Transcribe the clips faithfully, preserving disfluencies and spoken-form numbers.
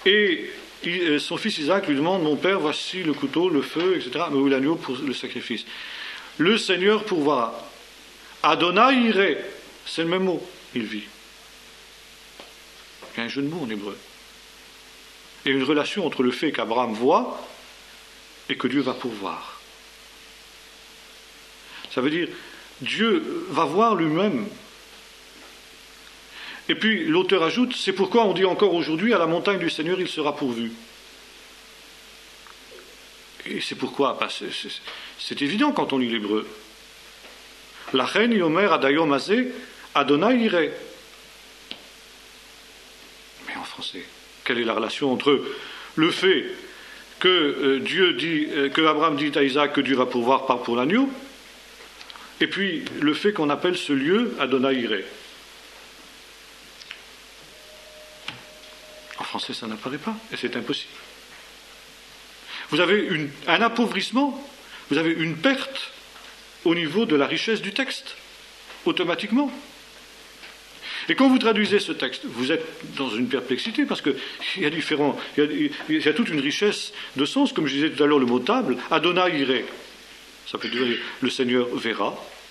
Et il, son fils Isaac lui demande, mon père, voici le couteau, le feu, et cetera, mais où l'agneau pour le sacrifice. Le Seigneur pourvoira. Adonai iré, c'est le même mot, il vit. Il y a un jeu de mots en hébreu. Et une relation entre le fait qu'Abraham voit et que Dieu va pourvoir. Ça veut dire, Dieu va voir lui-même. Et puis l'auteur ajoute, c'est pourquoi on dit encore aujourd'hui, à la montagne du Seigneur, il sera pourvu. Et c'est pourquoi bah, c'est, c'est, c'est évident quand on lit l'hébreu. La reine yomer adayom azé, Adonai iré. Mais en français, quelle est la relation entre le fait que euh, Dieu dit, euh, que Abraham dit à Isaac que Dieu va pourvoir par pour l'agneau, et puis le fait qu'on appelle ce lieu Adonai iré. En français, ça n'apparaît pas, et c'est impossible. Vous avez une, un appauvrissement, vous avez une perte au niveau de la richesse du texte, automatiquement. Et quand vous traduisez ce texte, vous êtes dans une perplexité, parce qu'il y a différents, il y a, il y a toute une richesse de sens, comme je disais tout à l'heure, le mot table, Adonai iré, ça peut dire le Seigneur verra.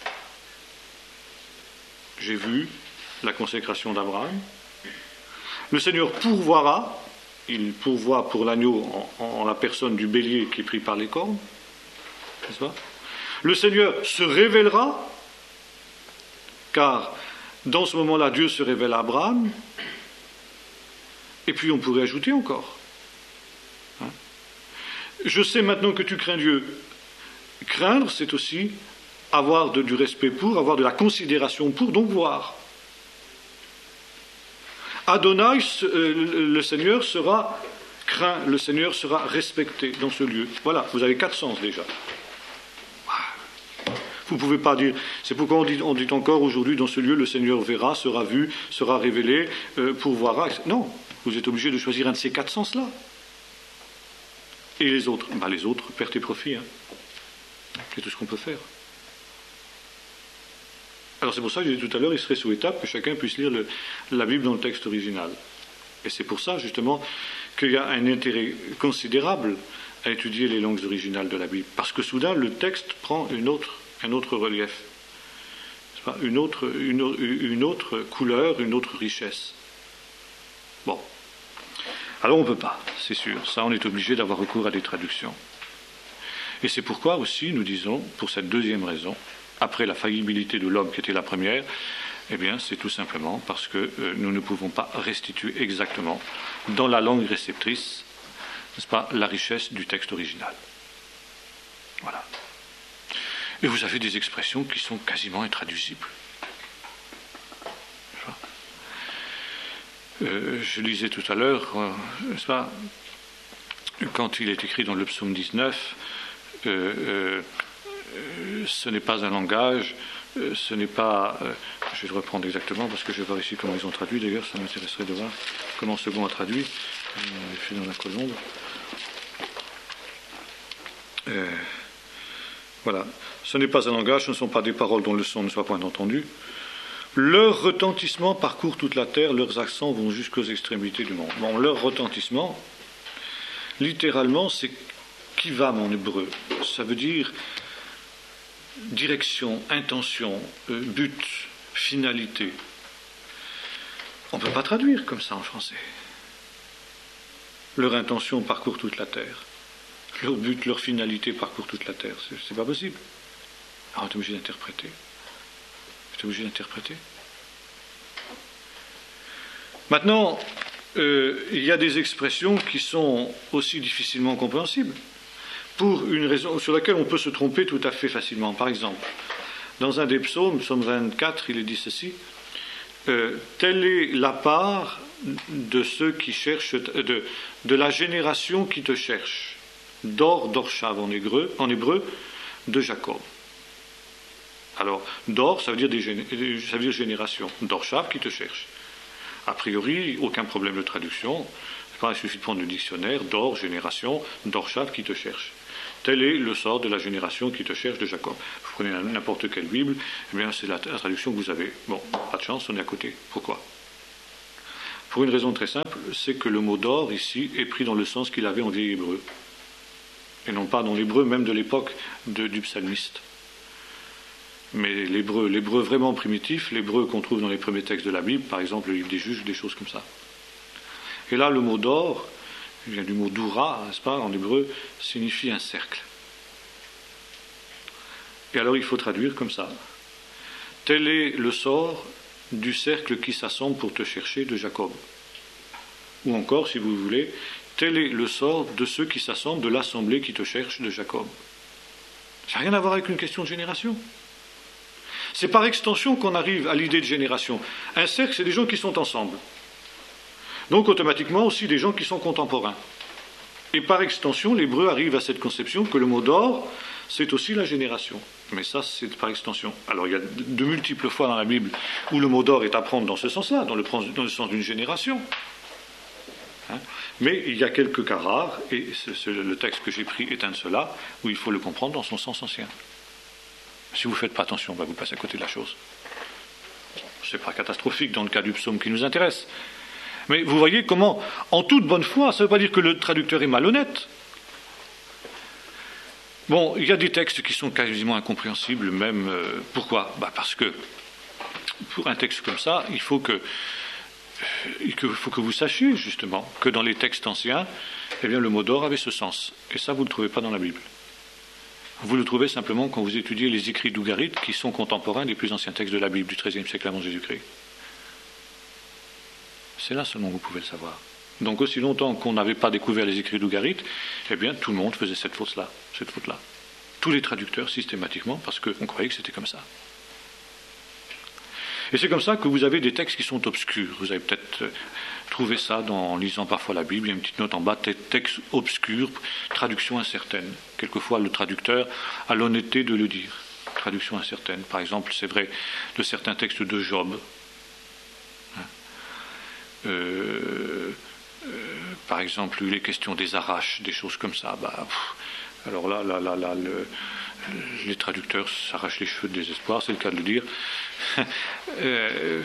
J'ai vu la consécration d'Abraham. Le Seigneur pourvoira, il pourvoit pour l'agneau en, en la personne du bélier qui est pris par les cornes, n'est-ce pas ? Le Seigneur se révélera, car dans ce moment-là, Dieu se révèle à Abraham, et puis on pourrait ajouter encore. Hein ? Je sais maintenant que tu crains Dieu. Craindre, c'est aussi avoir de, du respect pour, avoir de la considération pour, donc voir. Adonai, le Seigneur sera craint, le Seigneur sera respecté dans ce lieu. Voilà, vous avez quatre sens déjà. Vous ne pouvez pas dire, c'est pourquoi on dit, on dit encore aujourd'hui dans ce lieu, le Seigneur verra, sera vu, sera révélé, euh, pourvoira. Non, vous êtes obligé de choisir un de ces quatre sens-là. Et les autres, ben les autres, perte et profit. Hein. C'est tout ce qu'on peut faire. Alors c'est pour ça que j'ai dit tout à l'heure, il serait souhaitable que chacun puisse lire le, la Bible dans le texte original. Et c'est pour ça, justement, qu'il y a un intérêt considérable à étudier les langues originales de la Bible. Parce que soudain, le texte prend une autre, un autre relief, une autre, une, une autre couleur, une autre richesse. Bon. Alors on ne peut pas, c'est sûr. Ça, on est obligé d'avoir recours à des traductions. Et c'est pourquoi aussi, nous disons, pour cette deuxième raison, après la faillibilité de l'homme qui était la première, eh bien, c'est tout simplement parce que euh, nous ne pouvons pas restituer exactement, dans la langue réceptrice, n'est-ce pas, la richesse du texte original. Voilà. Et vous avez des expressions qui sont quasiment intraduisibles. Euh, je lisais tout à l'heure, euh, n'est-ce pas, quand il est écrit dans le psaume dix-neuf, euh, euh, ce n'est pas un langage, ce n'est pas... Euh, je vais le reprendre exactement parce que je vais voir ici comment ils ont traduit. D'ailleurs, ça m'intéresserait de voir comment Second a traduit. On l'ai fait dans la colombe. Euh, voilà. Ce n'est pas un langage, ce ne sont pas des paroles dont le son ne soit point entendu. Leur retentissement parcourt toute la terre, leurs accents vont jusqu'aux extrémités du monde. Bon, leur retentissement, littéralement, c'est kivam en hébreu. Ça veut dire direction, intention, euh, but, finalité. On ne peut pas traduire comme ça en français. Leur intention parcourt toute la terre. Leur but, leur finalité parcourt toute la terre. C'est, c'est pas possible. Alors on est obligé d'interpréter. On est obligé d'interpréter. Maintenant, euh, il y a des expressions qui sont aussi difficilement compréhensibles, pour une raison sur laquelle on peut se tromper tout à fait facilement. Par exemple, dans un des psaumes, psaume vingt-quatre, il est dit ceci, euh, telle est la part de ceux qui cherchent, de, de la génération qui te cherche, d'or, d'orshav en hébreu, en hébreu, de Jacob. Alors, d'or, ça veut dire, des, ça veut dire génération, d'orshav qui te cherche. A priori, aucun problème de traduction, il suffit de prendre le dictionnaire, d'or, génération, d'orshav qui te cherche. Tel est le sort de la génération qui te cherche de Jacob. Vous prenez n'importe quelle Bible, eh bien c'est la, la traduction que vous avez. Bon, pas de chance, on est à côté. Pourquoi ? Pour une raison très simple, c'est que le mot d'or, ici, est pris dans le sens qu'il avait en vieil hébreu, et non pas dans l'hébreu même de l'époque de, du psalmiste. Mais l'hébreu, l'hébreu vraiment primitif, l'hébreu qu'on trouve dans les premiers textes de la Bible, par exemple le livre des Juges, des choses comme ça. Et là, le mot d'or, il vient du mot doura, n'est-ce pas, en hébreu, signifie un cercle. Et alors il faut traduire comme ça. Tel est le sort du cercle qui s'assemble pour te chercher de Jacob. Ou encore, si vous voulez, tel est le sort de ceux qui s'assemblent de l'assemblée qui te cherche de Jacob. Ça n'a rien à voir avec une question de génération. C'est par extension qu'on arrive à l'idée de génération. Un cercle, c'est des gens qui sont ensemble. Donc automatiquement aussi des gens qui sont contemporains. Et par extension, l'hébreu arrive à cette conception que le mot d'or, c'est aussi la génération. Mais ça, c'est par extension. Alors il y a de multiples fois dans la Bible où le mot d'or est à prendre dans ce sens-là, dans le, dans le sens d'une génération. Hein? Mais il y a quelques cas rares, et c'est, c'est le texte que j'ai pris est un de ceux-là, où il faut le comprendre dans son sens ancien. Si vous ne faites pas attention, bah vous passez à côté de la chose. Ce n'est pas catastrophique dans le cas du psaume qui nous intéresse. Mais vous voyez comment, en toute bonne foi, ça ne veut pas dire que le traducteur est malhonnête. Bon, il y a des textes qui sont quasiment incompréhensibles, même. Euh, pourquoi ? Bah parce que, pour un texte comme ça, il faut que, il faut que vous sachiez, justement, que dans les textes anciens, eh bien, le mot d'or avait ce sens. Et ça, vous ne le trouvez pas dans la Bible. Vous le trouvez simplement quand vous étudiez les écrits d'Ougarit, qui sont contemporains des plus anciens textes de la Bible, du treizième siècle avant Jésus-Christ. C'est là seulement que vous pouvez le savoir. Donc aussi longtemps qu'on n'avait pas découvert les écrits d'Ougarit, eh bien tout le monde faisait cette faute-là, cette faute-là. Tous les traducteurs systématiquement, parce qu'on croyait que c'était comme ça. Et c'est comme ça que vous avez des textes qui sont obscurs. Vous avez peut-être trouvé ça dans, en lisant parfois la Bible, il y a une petite note en bas, texte obscur, traduction incertaine. Quelquefois le traducteur a l'honnêteté de le dire. Traduction incertaine. Par exemple, c'est vrai de certains textes de Job. Euh, euh, par exemple, les questions des arraches, des choses comme ça. Bah, pff, alors là, là, là, là le, les traducteurs s'arrachent les cheveux de désespoir, c'est le cas de le dire. euh,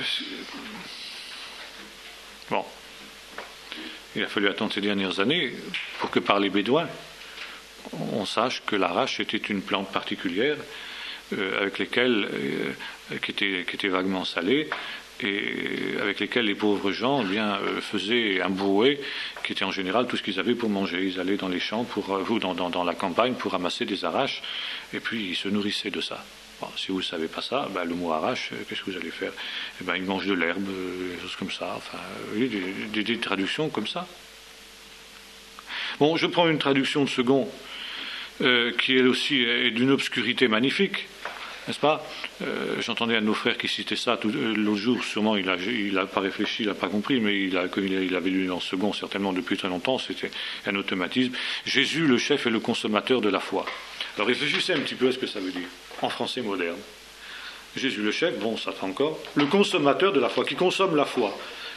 bon, il a fallu attendre ces dernières années pour que par les Bédouins, on sache que l'arrache était une plante particulière euh, avec lesquelles, euh, qui, était, qui était vaguement salée, et avec lesquels les pauvres gens eh bien, euh, faisaient un brouet qui était en général tout ce qu'ils avaient pour manger. Ils allaient dans les champs pour, euh, ou dans, dans, dans la campagne pour ramasser des arraches, et puis ils se nourrissaient de ça. Bon, si vous ne savez pas ça, ben, le mot arrache, euh, qu'est-ce que vous allez faire ? Eh ben, ils mangent de l'herbe, euh, des choses comme ça, enfin, euh, des, des, des traductions comme ça. Bon, je prends une traduction de Second, euh, qui elle aussi est d'une obscurité magnifique. N'est-ce pas ? euh, J'entendais un de nos frères qui citait ça tout, euh, l'autre jour, sûrement il n'a il a pas réfléchi, il n'a pas compris, mais il, a, comme il, a, il avait lu en second certainement depuis très longtemps, c'était un automatisme. Jésus, le chef et le consommateur de la foi. Alors réfléchissez un petit peu à ce que ça veut dire, en français moderne. Jésus, le chef, bon, ça fait encore. Le consommateur de la foi, qui consomme la foi.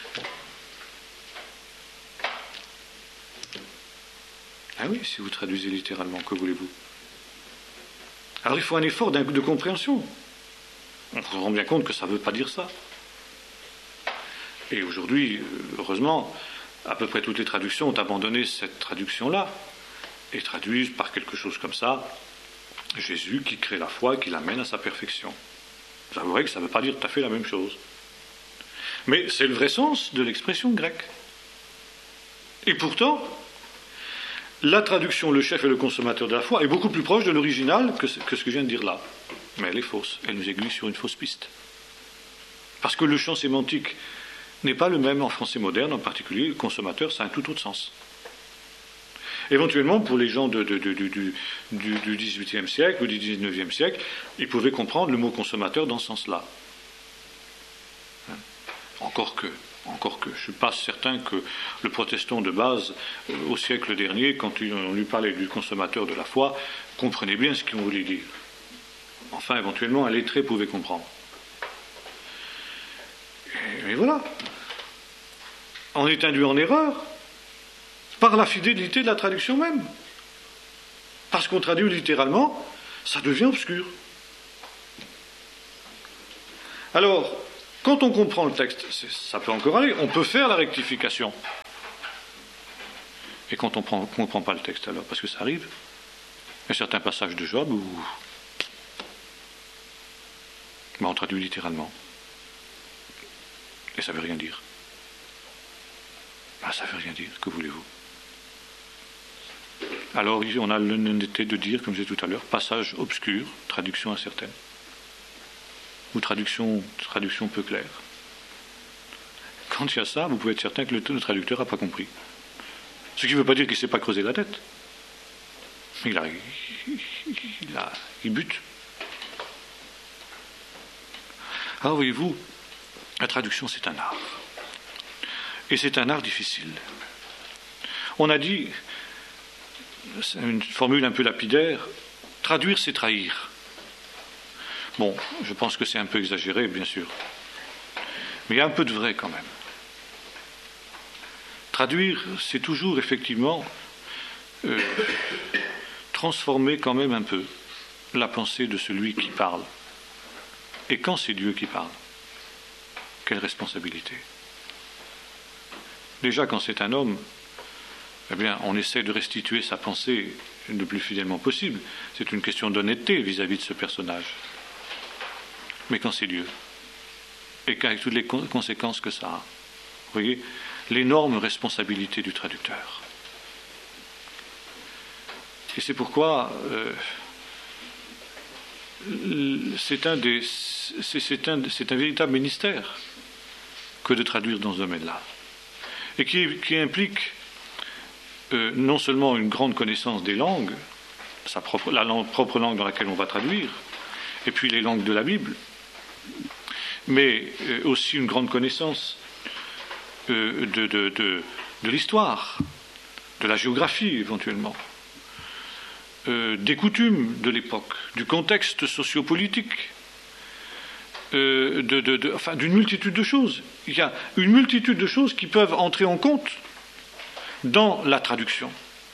Ah oui, si vous traduisez littéralement, que voulez-vous ? Alors il faut un effort de compréhension. On se rend bien compte que ça ne veut pas dire ça. Et aujourd'hui, heureusement, à peu près toutes les traductions ont abandonné cette traduction-là et traduisent par quelque chose comme ça Jésus qui crée la foi et qui l'amène à sa perfection. Vous avouerez que ça ne veut pas dire tout à fait la même chose. Mais c'est le vrai sens de l'expression grecque. Et pourtant, la traduction, le chef et le consommateur de la foi, est beaucoup plus proche de l'original que ce que je viens de dire là. Mais elle est fausse. Elle nous aiguille sur une fausse piste. Parce que le champ sémantique n'est pas le même en français moderne, en particulier, le consommateur, ça a un tout autre sens. Éventuellement, pour les gens de, de, de, de, du, du dix-huitième siècle ou du dix-neuvième siècle, ils pouvaient comprendre le mot consommateur dans ce sens-là. Encore que. Encore que je ne suis pas certain que le protestant de base, euh, au siècle dernier, quand on lui parlait du consommateur de la foi, comprenait bien ce qu'on voulait dire. Enfin, éventuellement, un lettré pouvait comprendre. Et, et voilà. On est induit en erreur par la fidélité de la traduction même. Parce qu'on traduit littéralement, ça devient obscur. Alors, Quand on comprend le texte, ça peut encore aller, on peut faire la rectification. Et quand on ne comprend pas le texte, alors, parce que ça arrive, il y a certains passages de Job où ben, on traduit littéralement. Et ça ne veut rien dire. Ben, ça ne veut rien dire, que voulez-vous? Alors on a l'honnêteté de dire, comme je disais tout à l'heure, passage obscur, traduction incertaine. Ou traduction, traduction peu claire. Quand il y a ça, vous pouvez être certain que le, le traducteur n'a pas compris. Ce qui ne veut pas dire qu'il ne s'est pas creusé la tête. Il, a, il, a, il bute. Alors voyez-vous, la traduction c'est un art. Et c'est un art difficile. On a dit, c'est une formule un peu lapidaire, traduire c'est trahir. Bon, je pense que c'est un peu exagéré, bien sûr. Mais il y a un peu de vrai quand même. Traduire, c'est toujours effectivement euh, transformer quand même un peu la pensée de celui qui parle. Et quand c'est Dieu qui parle, quelle responsabilité? Déjà, quand c'est un homme, eh bien, on essaie de restituer sa pensée le plus fidèlement possible. C'est une question d'honnêteté vis-à-vis de ce personnage. Mais quand c'est Dieu, et qu'avec toutes les conséquences que ça a, vous voyez, l'énorme responsabilité du traducteur. Et c'est pourquoi euh, c'est, un des, c'est, c'est, un, c'est un véritable ministère que de traduire dans ce domaine-là. Et qui, qui implique euh, non seulement une grande connaissance des langues, sa propre, la langue, propre langue dans laquelle on va traduire, et puis les langues de la Bible, mais euh, aussi une grande connaissance euh, de, de, de, de l'histoire, de la géographie éventuellement, euh, des coutumes de l'époque, du contexte sociopolitique, euh, de, de, de, enfin, d'une multitude de choses. Il y a une multitude de choses qui peuvent entrer en compte dans la traduction.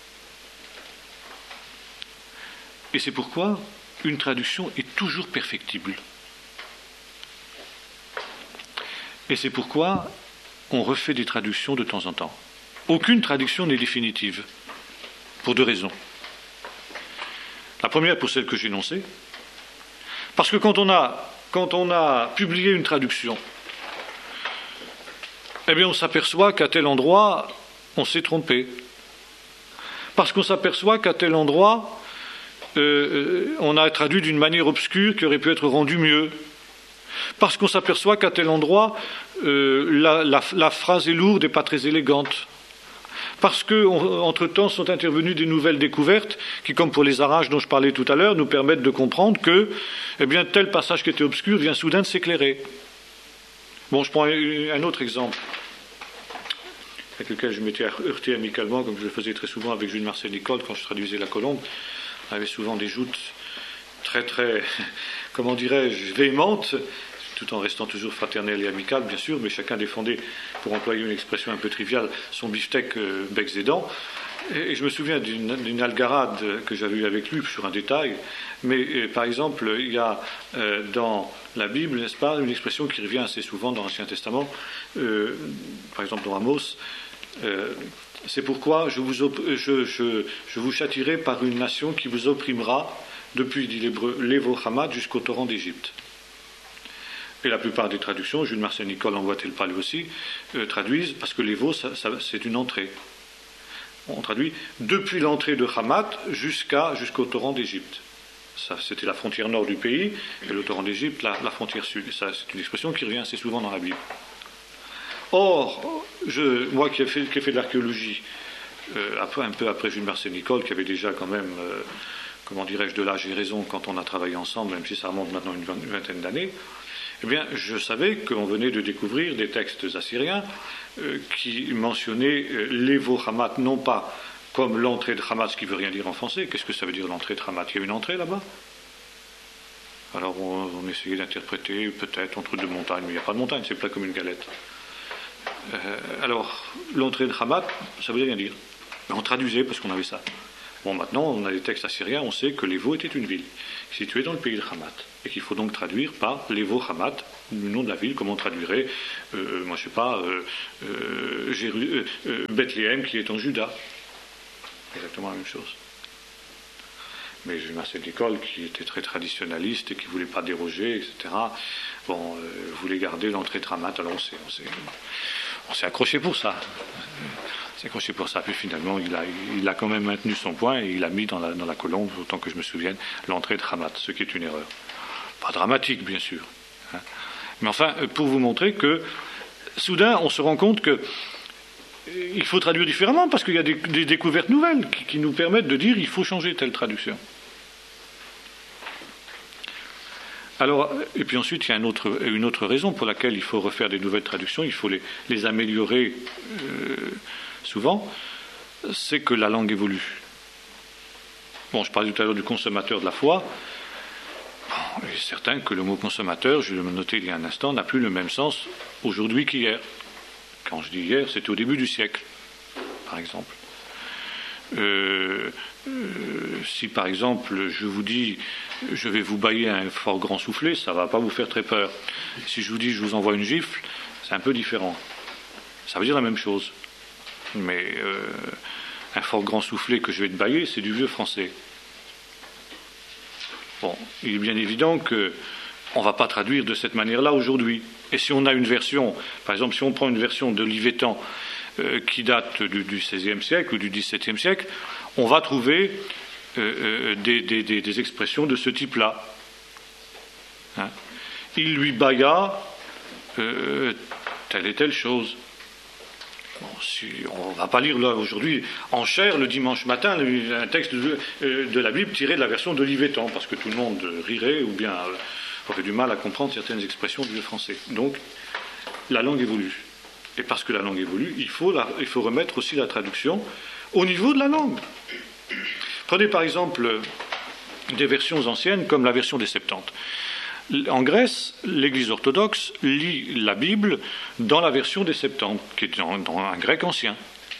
Et c'est pourquoi une traduction est toujours perfectible. Et c'est pourquoi on refait des traductions de temps en temps. Aucune traduction n'est définitive, pour deux raisons. La première, pour celle que j'ai énoncée, parce que quand on a, quand on a publié une traduction, eh bien on s'aperçoit qu'à tel endroit, on s'est trompé. Parce qu'on s'aperçoit qu'à tel endroit, euh, on a traduit d'une manière obscure qui aurait pu être rendue mieux. Parce qu'on s'aperçoit qu'à tel endroit, euh, la, la, la phrase est lourde et pas très élégante. Parce qu'entre-temps sont intervenues des nouvelles découvertes qui, comme pour les arages dont je parlais tout à l'heure, nous permettent de comprendre que eh bien, tel passage qui était obscur vient soudain de s'éclairer. Bon, je prends un autre exemple, avec lequel je m'étais heurté amicalement, comme je le faisais très souvent avec Jules Marcel Nicole quand je traduisais La Colombe. On avait souvent des joutes très, très, comment dirais-je, véhémentes, tout en restant toujours fraternel et amical, bien sûr, mais chacun défendait, pour employer une expression un peu triviale, son beefsteak euh, becs et dents. Et, et je me souviens d'une, d'une algarade que j'avais eue avec lui sur un détail, mais euh, par exemple, il y a euh, dans la Bible, n'est-ce pas, une expression qui revient assez souvent dans l'Ancien Testament, euh, par exemple dans Amos, euh, c'est pourquoi je vous, op- je, je, je vous châtierai par une nation qui vous opprimera depuis, dit l'hébreu, l'Evo Hamad jusqu'au torrent d'Égypte. Et la plupart des traductions, Jules Marcel Nicole en voit-il parler aussi, euh, traduisent, parce que l'Evo, ça, ça, c'est une entrée. On traduit depuis l'entrée de Hamat jusqu'à, jusqu'au torrent d'Égypte. Ça, c'était la frontière nord du pays, et le torrent d'Égypte, la, la frontière sud. Et ça, c'est une expression qui revient assez souvent dans la Bible. Or, je, moi qui ai fait, qui ai fait de l'archéologie, euh, après, un peu après Jules Marcel Nicole, qui avait déjà quand même, euh, comment dirais-je, de l'âge et raison quand on a travaillé ensemble, même si ça remonte maintenant une vingtaine d'années, eh bien, je savais qu'on venait de découvrir des textes assyriens euh, qui mentionnaient euh, l'Evo Hamat, non pas comme l'entrée de Hamat, ce qui ne veut rien dire en français. Qu'est-ce que ça veut dire l'entrée de Hamat? Il y a une entrée là-bas? Alors on, on essayait d'interpréter peut-être entre deux montagnes, mais il n'y a pas de montagne, c'est plat comme une galette. Euh, alors, l'entrée de Hamat, ça ne veut rien dire. Mais on traduisait parce qu'on avait ça. Bon, maintenant, on a des textes assyriens, on sait que Lévo était une ville située dans le pays de Hamat, et qu'il faut donc traduire par Lévo Hamat, le nom de la ville, comme on traduirait, euh, moi je sais pas, euh, euh, Jéru- euh, Bethléem qui est en Juda. Exactement la même chose. Mais j'ai eu un chef d'école qui était très traditionnaliste et qui ne voulait pas déroger, et cetera. Bon, euh, voulait garder l'entrée de Hamat, alors on s'est, on s'est, on s'est accroché pour ça. On s'est accroché pour ça, puis finalement il a, il a quand même maintenu son point et il a mis dans la, dans la colombe, autant que je me souvienne, l'entrée de Hamat, ce qui est une erreur. Pas dramatique, bien sûr. Hein. Mais enfin, pour vous montrer que, soudain, on se rend compte que il faut traduire différemment, parce qu'il y a des, des découvertes nouvelles qui, qui nous permettent de dire il faut changer telle traduction. Alors, et puis ensuite, il y a un autre, une autre raison pour laquelle il faut refaire des nouvelles traductions, il faut les, les améliorer euh, souvent, c'est que la langue évolue. Bon, je parlais tout à l'heure du consommateur de la foi. Bon, il est certain que le mot consommateur, je l'ai noté il y a un instant, n'a plus le même sens aujourd'hui qu'hier. Quand je dis hier, c'était au début du siècle, par exemple. Euh, euh, si par exemple je vous dis je vais vous bâiller un fort grand soufflet, ça ne va pas vous faire très peur. Si je vous dis je vous envoie une gifle, c'est un peu différent. Ça veut dire la même chose. Mais euh, un fort grand soufflet que je vais te bâiller, c'est du vieux français. Bon, il est bien évident que on ne va pas traduire de cette manière-là aujourd'hui. Et si on a une version, par exemple, si on prend une version de Livétan euh, qui date du, du seizième siècle ou du dix-septième siècle, on va trouver euh, des, des, des, des expressions de ce type-là. Hein. Il lui bâilla euh, telle et telle chose. Bon, si, on ne va pas lire là aujourd'hui en chair le dimanche matin un texte de, de la Bible tiré de la version de Livétan, parce que tout le monde rirait ou bien euh, aurait du mal à comprendre certaines expressions du français. Donc, la langue évolue. Et parce que la langue évolue, il faut, la, il faut remettre aussi la traduction au niveau de la langue. Prenez par exemple des versions anciennes comme la version des Septante. En Grèce, l'Église orthodoxe lit la Bible dans la version des Septante, qui est dans, dans un grec ancien.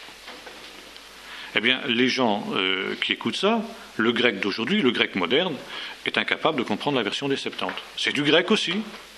Eh bien, les gens euh, qui écoutent ça, le grec d'aujourd'hui, le grec moderne, est incapable de comprendre la version des Septante. C'est du grec aussi.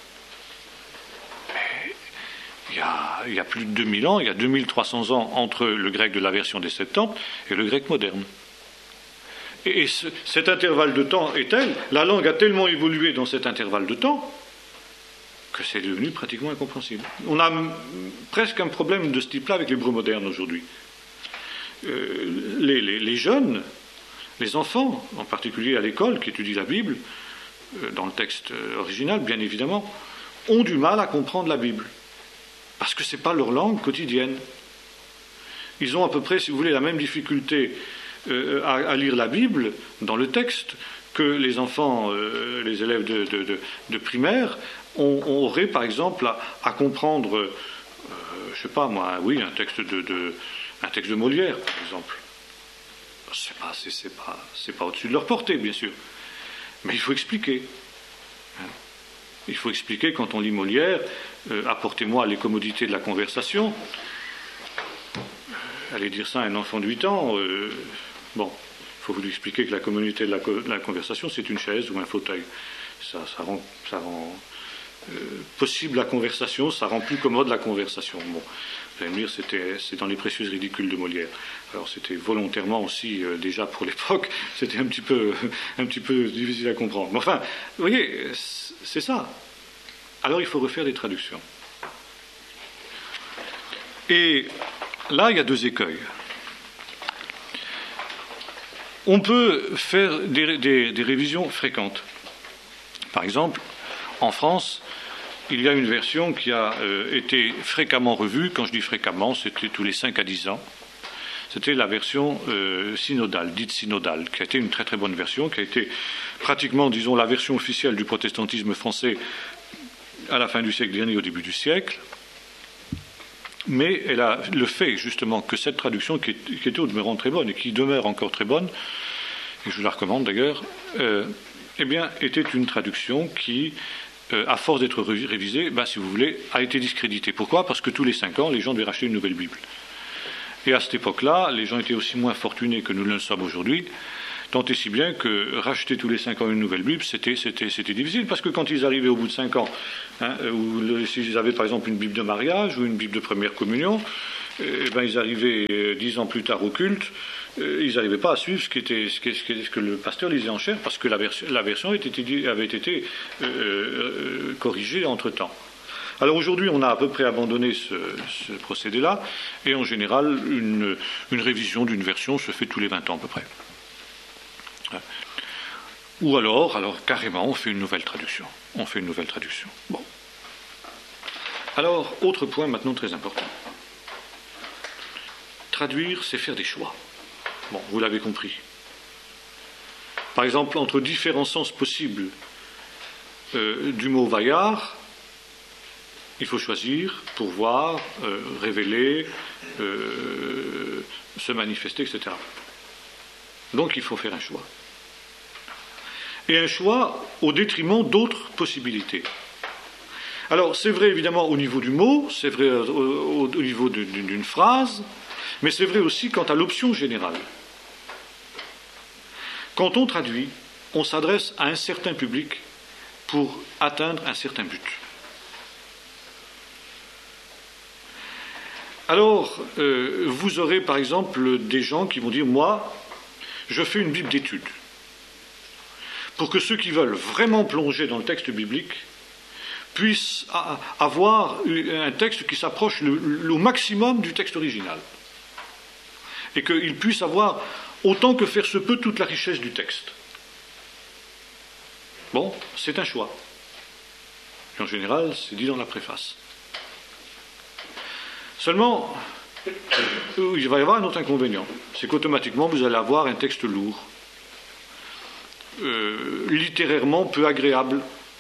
Mais il y a, il y a plus de deux mille ans, il y a deux mille trois cents ans entre le grec de la version des Septante et le grec moderne. Et ce, cet intervalle de temps est tel, la langue a tellement évolué dans cet intervalle de temps que c'est devenu pratiquement incompréhensible. On a m- presque un problème de ce type-là avec l'hébreu moderne aujourd'hui. Euh, les, les, les jeunes, les enfants, en particulier à l'école, qui étudient la Bible, euh, dans le texte original, bien évidemment, ont du mal à comprendre la Bible. Parce que ce n'est pas leur langue quotidienne. Ils ont à peu près, si vous voulez, la même difficulté euh, à, à lire la Bible dans le texte que les enfants, euh, les élèves de, de, de, de primaire, on, on aurait, par exemple, à, à comprendre, euh, je ne sais pas moi, oui, un texte de... de Un texte de Molière, par exemple. C'est pas, c'est, c'est pas, c'est pas au-dessus de leur portée, bien sûr. Mais il faut expliquer. Il faut expliquer, quand on lit Molière, euh, apportez-moi les commodités de la conversation. Allez dire ça à un enfant de huit ans. Euh, bon, il faut vous lui expliquer que la commodité de la, co- de la conversation, c'est une chaise ou un fauteuil. Ça, ça rend, ça rend euh, possible la conversation, ça rend plus commode la conversation. Bon. Vous allez me dire, c'était, c'est dans les précieuses ridicules de Molière. Alors c'était volontairement aussi, euh, déjà pour l'époque, c'était un petit peu, un petit peu difficile à comprendre. Mais enfin, vous voyez, c'est ça. Alors il faut refaire des traductions. Et là, il y a deux écueils. On peut faire des, des, des révisions fréquentes. Par exemple, en France, il y a une version qui a euh, été fréquemment revue. Quand je dis fréquemment, c'était tous les cinq à dix ans. C'était la version euh, synodale, dite synodale, qui a été une très très bonne version, qui a été pratiquement, disons, la version officielle du protestantisme français à la fin du siècle dernier, au début du siècle. Mais elle a le fait, justement, que cette traduction, qui, est, qui était au demeurant très bonne, et qui demeure encore très bonne, et je vous la recommande d'ailleurs, euh, eh bien, était une traduction qui... Euh, à force d'être révisé, ben, si vous voulez, a été discrédité. Pourquoi ? Parce que tous les cinq ans, les gens devaient racheter une nouvelle Bible. Et à cette époque-là, les gens étaient aussi moins fortunés que nous ne le sommes aujourd'hui, tant et si bien que racheter tous les cinq ans une nouvelle Bible, c'était, c'était, c'était difficile, parce que quand ils arrivaient au bout de cinq ans, hein, ou le, s'ils avaient par exemple une Bible de mariage ou une Bible de première communion, eh ben, ils arrivaient euh, dix ans plus tard au culte, euh, ils n'arrivaient pas à suivre ce, qui était, ce, qui, ce, qui, ce que le pasteur lisait en chair, parce que la version, la version était, avait été euh, euh, corrigée entre-temps. Alors aujourd'hui, on a à peu près abandonné ce, ce procédé-là, et en général, une, une révision d'une version se fait tous les vingt ans à peu près. Ou alors, alors carrément, on fait une nouvelle traduction. On fait une nouvelle traduction. Bon. Alors, autre point maintenant très important. Traduire, c'est faire des choix. Bon, vous l'avez compris. Par exemple, entre différents sens possibles euh, du mot vaillard, il faut choisir, pourvoir, euh, révéler, euh, se manifester, et cetera. Donc il faut faire un choix. Et un choix au détriment d'autres possibilités. Alors c'est vrai évidemment au niveau du mot, c'est vrai au, au, au niveau d'une, d'une phrase, mais c'est vrai aussi quant à l'option générale. Quand on traduit, on s'adresse à un certain public pour atteindre un certain but. Alors, euh, vous aurez par exemple des gens qui vont dire « Moi, je fais une Bible d'études ». Pour que ceux qui veulent vraiment plonger dans le texte biblique puissent avoir un texte qui s'approche le, le, au maximum du texte original. Et qu'ils puissent avoir, autant que faire se peut, toute la richesse du texte. Bon, c'est un choix. Et en général, c'est dit dans la préface. Seulement, il va y avoir un autre inconvénient. C'est qu'automatiquement, vous allez avoir un texte lourd. Euh, littérairement peu agréable.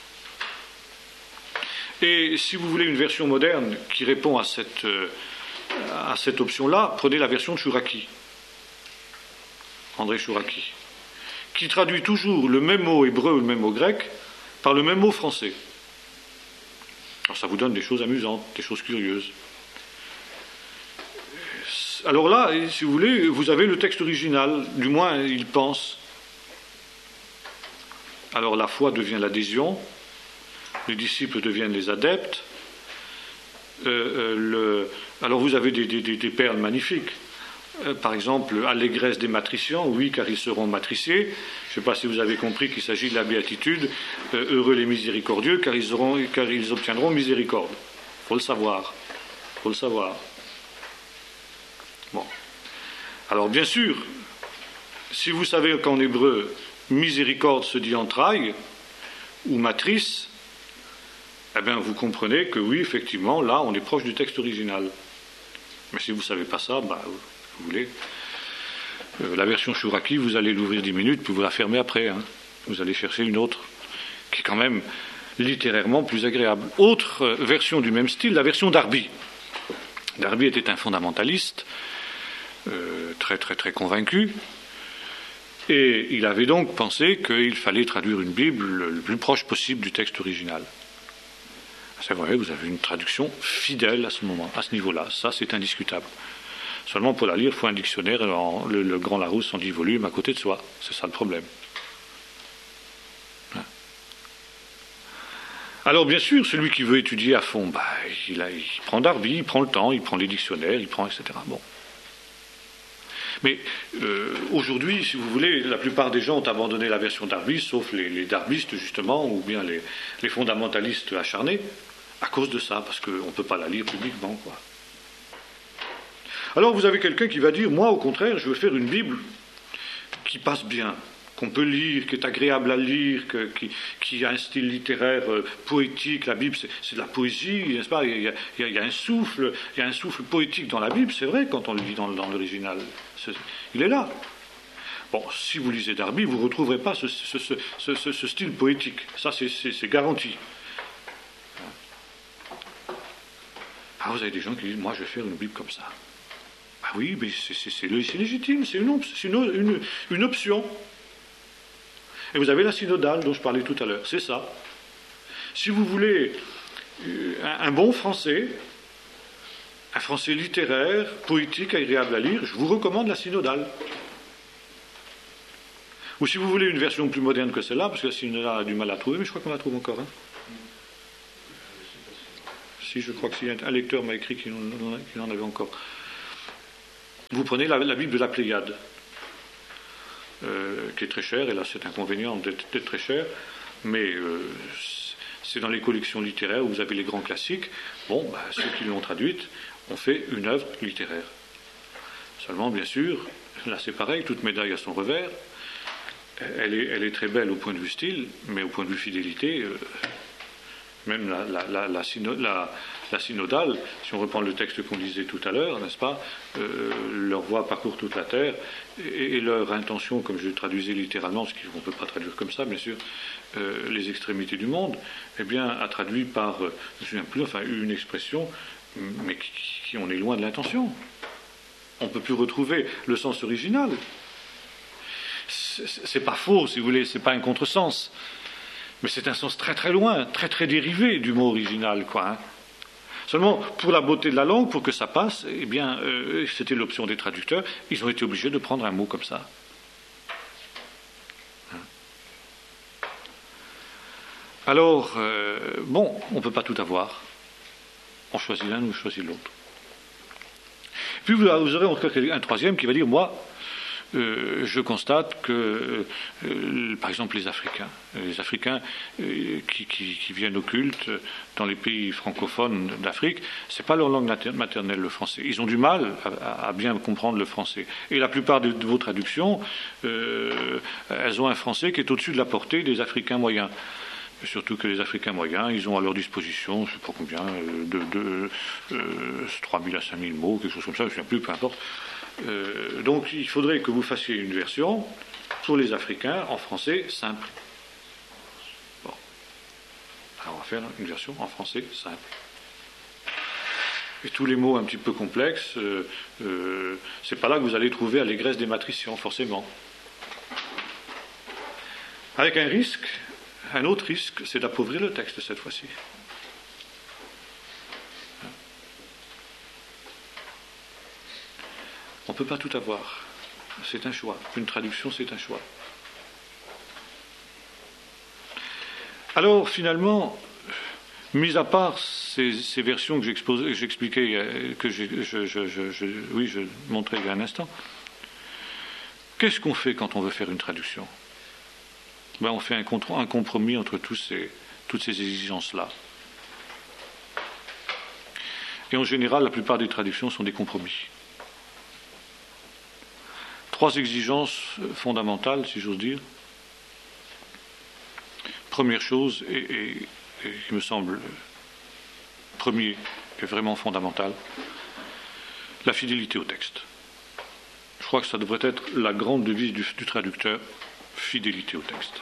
Et si vous voulez une version moderne qui répond à cette, euh, à cette option-là, prenez la version de Chouraki, André Chouraki, qui traduit toujours le même mot hébreu ou le même mot grec par le même mot français. Alors ça vous donne des choses amusantes, des choses curieuses. Alors là, si vous voulez, vous avez le texte original, du moins il pense. Alors la foi devient l'adhésion, les disciples deviennent les adeptes. Euh, euh, le... Alors vous avez des, des, des perles magnifiques. Euh, par exemple, allégresse des matriciants, oui, car ils seront matriciés. Je ne sais pas si vous avez compris qu'il s'agit de la béatitude. Euh, heureux les miséricordieux, car ils, auront, car ils obtiendront miséricorde. Il faut le savoir. Il faut le savoir. Bon. Alors bien sûr, si vous savez qu'en hébreu, miséricorde se dit entraille ou matrice, eh bien vous comprenez que oui, effectivement, là on est proche du texte original. Mais si vous ne savez pas ça, bah, vous voulez, euh, la version Chouraki, vous allez l'ouvrir dix minutes, puis vous la fermez après. Hein. Vous allez chercher une autre, qui est quand même littérairement plus agréable. Autre euh, version du même style, la version Darby. Darby était un fondamentaliste, euh, très très très convaincu. Et il avait donc pensé qu'il fallait traduire une Bible le plus proche possible du texte original. C'est vrai, vous avez une traduction fidèle à ce moment, à ce niveau-là. Ça, c'est indiscutable. Seulement, pour la lire, il faut un dictionnaire, en, le, le Grand Larousse en dix volumes à côté de soi. C'est ça le problème. Hein? Alors, bien sûr, celui qui veut étudier à fond, bah, il, a, il prend Darby, il prend le temps, il prend les dictionnaires, il prend, et cetera. Bon. Mais euh, aujourd'hui, si vous voulez, la plupart des gens ont abandonné la version Darby, sauf les, les darbistes, justement, ou bien les, les fondamentalistes acharnés, à cause de ça, parce qu'on ne peut pas la lire publiquement, quoi. Alors vous avez quelqu'un qui va dire, moi, au contraire, je veux faire une Bible qui passe bien, qu'on peut lire, qui est agréable à lire, que, qui, qui a un style littéraire euh, poétique. La Bible, c'est, c'est de la poésie, n'est-ce pas ? il y, a, il, y a, il y a un souffle, il y a un souffle poétique dans la Bible, c'est vrai, quand on le lit dans, dans l'original. C'est, il est là. Bon, si vous lisez Darby, vous ne retrouverez pas ce, ce, ce, ce, ce, ce style poétique. Ça, c'est, c'est, c'est garanti. Ah, vous avez des gens qui disent, moi, je vais faire une Bible comme ça. Ah oui, mais c'est, c'est, c'est, c'est légitime, c'est, une, c'est une, une, une option. Et vous avez la synodale dont je parlais tout à l'heure, c'est ça. Si vous voulez un bon français, un français littéraire, poétique, agréable à lire, je vous recommande la synodale. Ou si vous voulez une version plus moderne que celle-là, parce que la synodale a du mal à trouver, mais je crois qu'on la trouve encore. Hein. Si, je crois que si un lecteur m'a écrit qu'il en avait encore. Vous prenez la, la Bible de la Pléiade, euh, qui est très chère, et là c'est inconvénient d'être, d'être très chère, mais euh, c'est dans les collections littéraires où vous avez les grands classiques. Bon, bah, ceux qui l'ont traduite ont fait une œuvre littéraire. Seulement, bien sûr, là c'est pareil, toute médaille a son revers. Elle est, elle est très belle au point de vue style, mais au point de vue fidélité, euh, même la, la, la, la, syno, la, la synodale, si on reprend le texte qu'on lisait tout à l'heure, n'est-ce pas, euh, leur voix parcourt toute la terre, et, et leur intention, comme je le traduisais littéralement, ce qu'on ne peut pas traduire comme ça, bien sûr, euh, les extrémités du monde, eh bien, a traduit par, euh, je ne me souviens plus, enfin, une expression, mais qui, qui on est loin de l'intention. On ne peut plus retrouver le sens original. C'est pas faux, si vous voulez, c'est pas un contresens, mais c'est un sens très très loin, très très dérivé du mot original, quoi. Hein. Seulement, pour la beauté de la langue, pour que ça passe, eh bien, euh, c'était l'option des traducteurs, ils ont été obligés de prendre un mot comme ça. Hein. Alors, euh, bon, on ne peut pas tout avoir. On choisit l'un ou on choisit l'autre. Puis vous aurez encore un troisième qui va dire, moi, Euh, je constate que, euh, par exemple, les Africains, les Africains euh, qui, qui, qui viennent au culte dans les pays francophones d'Afrique, c'est pas leur langue maternelle, le français. Ils ont du mal à, à bien comprendre le français. Et la plupart de, de vos traductions, euh, elles ont un français qui est au-dessus de la portée des Africains moyens. Surtout que les Africains moyens, ils ont à leur disposition, je ne sais pas combien, de, de euh, trois mille à cinq mille mots, quelque chose comme ça, je ne sais plus, peu importe. Euh, donc il faudrait que vous fassiez une version pour les Africains en français simple. Bon. Alors on va faire une version en français simple. Et tous les mots un petit peu complexes, euh, euh, c'est pas là que vous allez trouver allégresse des matriciens, forcément. Avec un risque, un autre risque, c'est d'appauvrir le texte cette fois-ci. On ne peut pas tout avoir. C'est un choix. Une traduction, c'est un choix. Alors, finalement, mis à part ces, ces versions que j'expliquais, que je, je, je, je, oui, je montrais il y a un instant, qu'est-ce qu'on fait quand on veut faire une traduction? Ben, on fait un, un compromis entre tous ces, toutes ces exigences-là. Et en général, la plupart des traductions sont des compromis. Trois exigences fondamentales, si j'ose dire. Première chose, et, et, et qui me semble premier et vraiment fondamental, la fidélité au texte. Je crois que ça devrait être la grande devise du, du traducteur, fidélité au texte.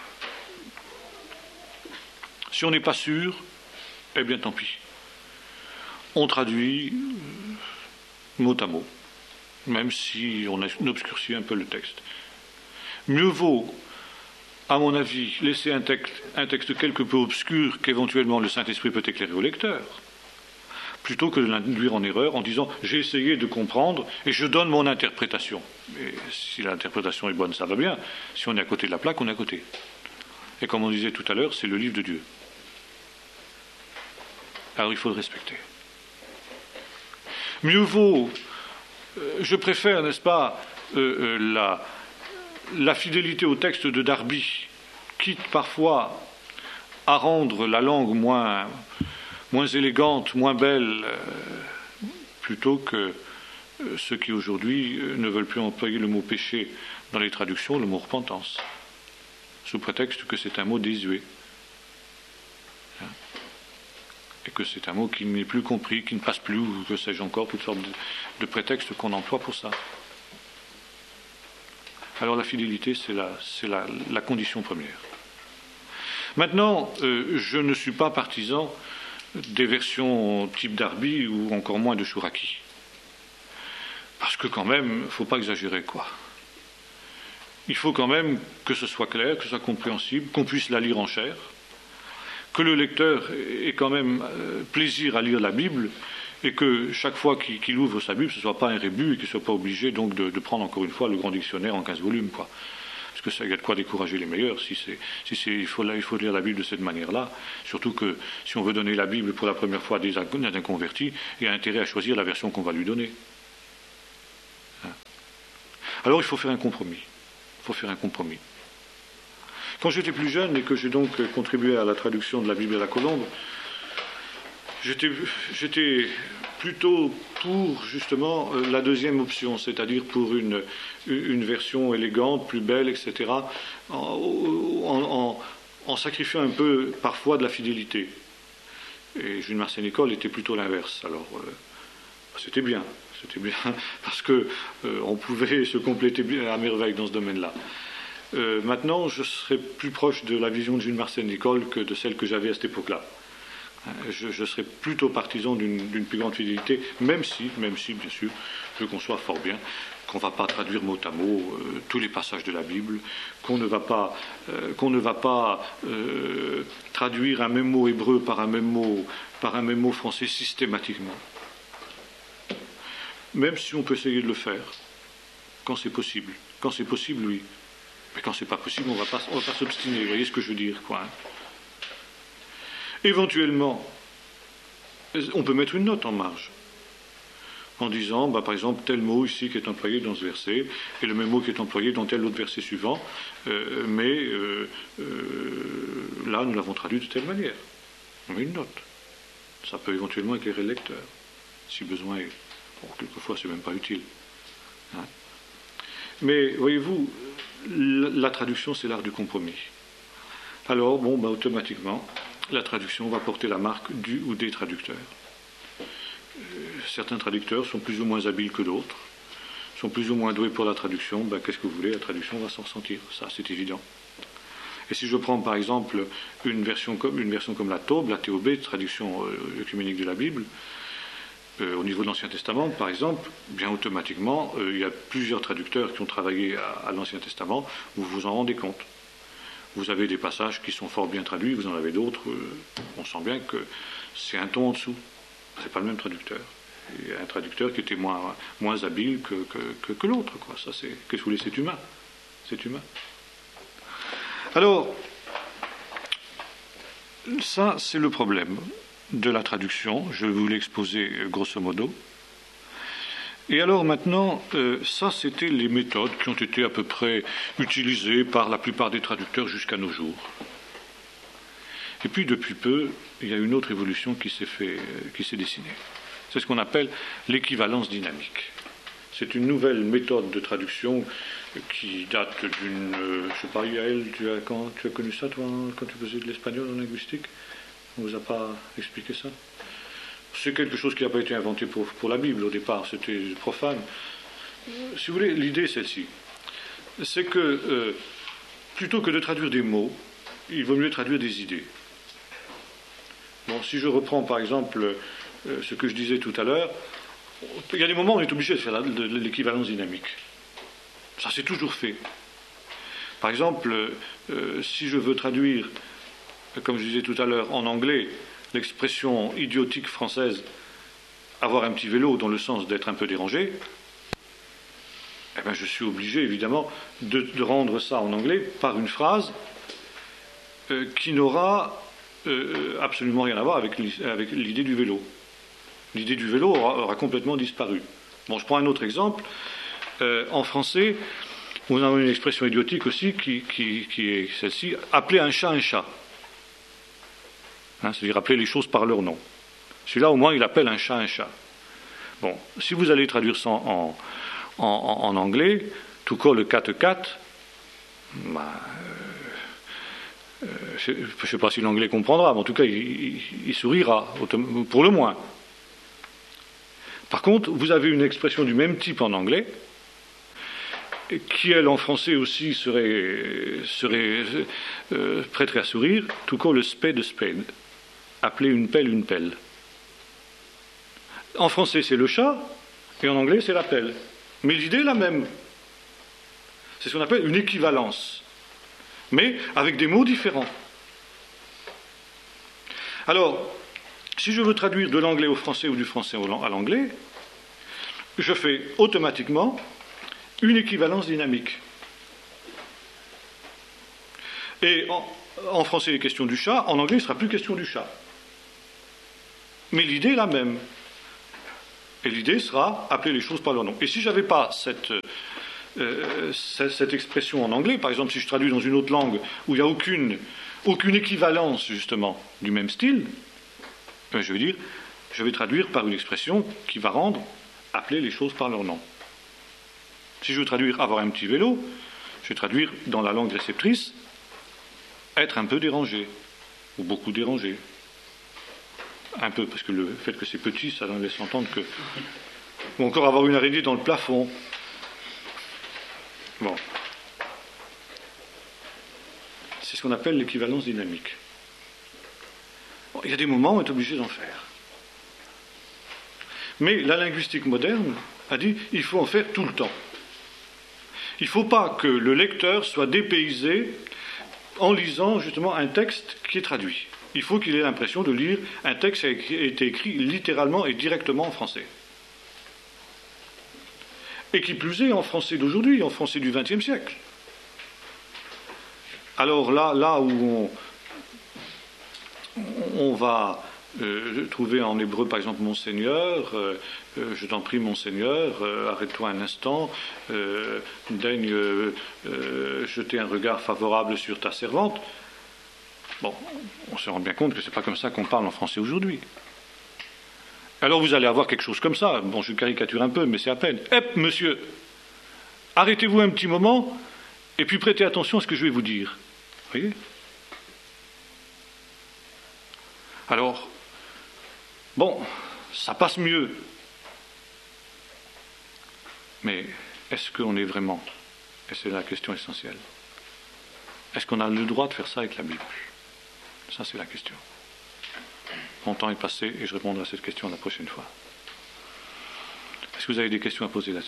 Si on n'est pas sûr, eh bien tant pis. On traduit mot à mot, même si on obscurcit un peu le texte. Mieux vaut, à mon avis, laisser un texte, un texte quelque peu obscur qu'éventuellement le Saint-Esprit peut éclairer au lecteur, plutôt que de l'induire en erreur en disant « j'ai essayé de comprendre et je donne mon interprétation ». Et si l'interprétation est bonne, ça va bien. Si on est à côté de la plaque, on est à côté. Et comme on disait tout à l'heure, c'est le livre de Dieu. Alors il faut le respecter. Mieux vaut, euh, je préfère, n'est-ce pas, euh, euh, la, la fidélité au texte de Darby, quitte parfois à rendre la langue moins, moins élégante, moins belle, euh, plutôt que euh, ceux qui aujourd'hui euh, ne veulent plus employer le mot péché dans les traductions, le mot repentance, sous prétexte que c'est un mot désuet. Et que c'est un mot qui n'est plus compris, qui ne passe plus, ou que sais-je encore, toutes sortes de, de prétextes qu'on emploie pour ça. Alors la fidélité, c'est la, c'est la, la condition première. Maintenant, euh, je ne suis pas partisan des versions type Darby ou encore moins de Chouraki. Parce que quand même, il ne faut pas exagérer, quoi. Il faut quand même que ce soit clair, que ce soit compréhensible, qu'on puisse la lire en chair, que le lecteur ait quand même plaisir à lire la Bible et que chaque fois qu'il, qu'il ouvre sa Bible, ce ne soit pas un rébut et qu'il ne soit pas obligé donc de, de prendre encore une fois le grand dictionnaire en quinze volumes, quoi. Parce que ça, il y a de quoi décourager les meilleurs. Si c'est, si c'est, il faut, il faut lire la Bible de cette manière-là. Surtout que si on veut donner la Bible pour la première fois à des inconvertis, il y a intérêt à choisir la version qu'on va lui donner. Hein. Alors il faut faire un compromis. Il faut faire un compromis. Quand j'étais plus jeune et que j'ai donc contribué à la traduction de la Bible à la Colombe, j'étais, j'étais plutôt pour justement la deuxième option, c'est-à-dire pour une, une version élégante, plus belle, et cetera, en, en, en, en sacrifiant un peu parfois de la fidélité. Et Jules Marcé-Nicolle était plutôt l'inverse. Alors euh, c'était bien, c'était bien parce que euh, on pouvait se compléter à merveille dans ce domaine-là. Euh, maintenant, je serais plus proche de la vision de Jules Marcé-Nicolle que de celle que j'avais à cette époque-là. Je, je serais plutôt partisan d'une, d'une plus grande fidélité, même si, même si, bien sûr, je conçois fort bien qu'on ne va pas traduire mot à mot euh, tous les passages de la Bible, qu'on ne va pas, euh, qu'on ne va pas euh, traduire un même mot hébreu par un même mot, par un même mot français systématiquement. Même si on peut essayer de le faire, quand c'est possible. Quand c'est possible, oui. Mais quand c'est pas possible, on ne va pas s'obstiner. Vous voyez ce que je veux dire, quoi. Hein. Éventuellement, on peut mettre une note en marge, en disant, bah, par exemple, tel mot ici qui est employé dans ce verset, et le même mot qui est employé dans tel autre verset suivant, euh, mais euh, euh, là, nous l'avons traduit de telle manière. On met une note. Ça peut éventuellement éclairer le lecteur, si besoin est. Bon, quelquefois, c'est même pas utile. Hein. Mais, voyez-vous, la traduction, c'est l'art du compromis. Alors, bon, bah, automatiquement, la traduction va porter la marque du ou des traducteurs. Euh, certains traducteurs sont plus ou moins habiles que d'autres, sont plus ou moins doués pour la traduction. Ben, qu'est-ce que vous voulez, la traduction va s'en ressentir, ça c'est évident. Et si je prends par exemple une version comme, une version comme la Taube, la T O B, traduction euh, œcuménique de la Bible, euh, au niveau de l'Ancien Testament par exemple, bien automatiquement, euh, il y a plusieurs traducteurs qui ont travaillé à, à l'Ancien Testament, vous vous en rendez compte. Vous avez des passages qui sont fort bien traduits, vous en avez d'autres, euh, on sent bien que c'est un ton en dessous. C'est pas le même traducteur. Il y a un traducteur qui était moins, moins habile que, que, que, que l'autre, quoi. Ça, c'est, qu'est-ce que vous voulez, c'est humain. C'est humain. Alors, ça, c'est le problème de la traduction. Je vais vous l'exposer grosso modo. Et alors maintenant, euh, ça c'était les méthodes qui ont été à peu près utilisées par la plupart des traducteurs jusqu'à nos jours. Et puis depuis peu, il y a une autre évolution qui s'est, fait, qui s'est dessinée. C'est ce qu'on appelle l'équivalence dynamique. C'est une nouvelle méthode de traduction qui date d'une... Euh, je ne sais pas, Yael, tu as, quand, tu as connu ça toi, quand tu faisais de l'espagnol en linguistique? On ne vous a pas expliqué ça? C'est quelque chose qui n'a pas été inventé pour, pour la Bible au départ, c'était profane. Si vous voulez, l'idée est celle-ci. C'est que euh, plutôt que de traduire des mots, il vaut mieux traduire des idées. Bon, si je reprends par exemple euh, ce que je disais tout à l'heure, il y a des moments où on est obligé de faire la, de, de l'équivalence dynamique. Ça s'est toujours fait. Par exemple, euh, si je veux traduire, comme je disais tout à l'heure, en anglais, l'expression idiotique française avoir un petit vélo dans le sens d'être un peu dérangé, eh bien je suis obligé évidemment de, de rendre ça en anglais par une phrase euh, qui n'aura euh, absolument rien à voir avec, avec l'idée du vélo. L'idée du vélo aura, aura complètement disparu. Bon, je prends un autre exemple. Euh, en français, on a une expression idiotique aussi qui, qui, qui est celle-ci, appeler un chat un chat. Hein, c'est-à-dire appeler les choses par leur nom. Celui-là, au moins, il appelle un chat un chat. Bon, si vous allez traduire ça en, en, en, en anglais, to call a cat a cat, ben, euh, euh, je ne sais pas si l'anglais comprendra, mais en tout cas, il, il, il sourira, pour le moins. Par contre, vous avez une expression du même type en anglais, qui, elle, en français aussi, serait, serait euh, prêterait à sourire, to call a spade a spade. Appeler une pelle une pelle. En français, c'est le chat, et en anglais, c'est la pelle. Mais l'idée est la même. C'est ce qu'on appelle une équivalence, mais avec des mots différents. Alors, Si je veux traduire de l'anglais au français ou du français à l'anglais, je fais automatiquement une équivalence dynamique. Et en, en français, il est question du chat, en anglais, il ne sera plus question du chat. Mais l'idée est la même. Et l'idée sera appeler les choses par leur nom. Et si je n'avais pas cette, euh, cette, cette expression en anglais, par exemple, si je traduis dans une autre langue où il n'y a aucune, aucune équivalence, justement, du même style, ben je vais dire, je vais traduire par une expression qui va rendre appeler les choses par leur nom. Si je veux traduire avoir un petit vélo, je vais traduire dans la langue réceptrice être un peu dérangé, ou beaucoup dérangé. Un peu, parce que le fait que c'est petit, ça laisse entendre que... Ou encore avoir une araignée dans le plafond. Bon. C'est ce qu'on appelle l'équivalence dynamique. Bon, il y a des moments où on est obligé d'en faire. Mais la linguistique moderne a dit il faut en faire tout le temps. Il ne faut pas que le lecteur soit dépaysé en lisant justement un texte qui est traduit. Il faut qu'il ait l'impression de lire un texte qui a été écrit littéralement et directement en français. Et qui plus est en français d'aujourd'hui, en français du vingtième siècle. Alors là, là où on, on va euh, trouver en hébreu par exemple Monseigneur, euh, euh, je t'en prie Monseigneur, euh, arrête-toi un instant, euh, daigne euh, euh, jeter un regard favorable sur ta servante. Bon, on se rend bien compte que c'est pas comme ça qu'on parle en français aujourd'hui. Alors vous allez avoir quelque chose comme ça, bon je caricature un peu, mais c'est à peine. Hep, monsieur, arrêtez-vous un petit moment, et puis prêtez attention à ce que je vais vous dire. Vous voyez ? Alors, bon, ça passe mieux. Mais est-ce qu'on est vraiment, et c'est la question essentielle, est-ce qu'on a le droit de faire ça avec la Bible ? Ça, c'est la question. Mon temps est passé et je répondrai à cette question la prochaine fois. Est-ce que vous avez des questions à poser là-dessus ?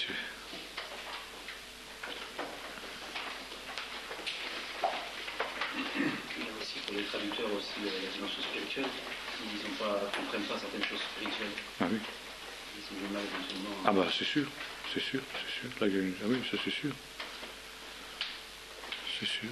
Il y a aussi pour les traducteurs aussi la dimension spirituelle. Ils ne comprennent pas certaines choses spirituelles. Ah oui. Ils ont du mal éventuellement. Ah bah c'est sûr, c'est sûr, c'est sûr. Là, il y a une... Ah oui, ça c'est sûr. C'est sûr.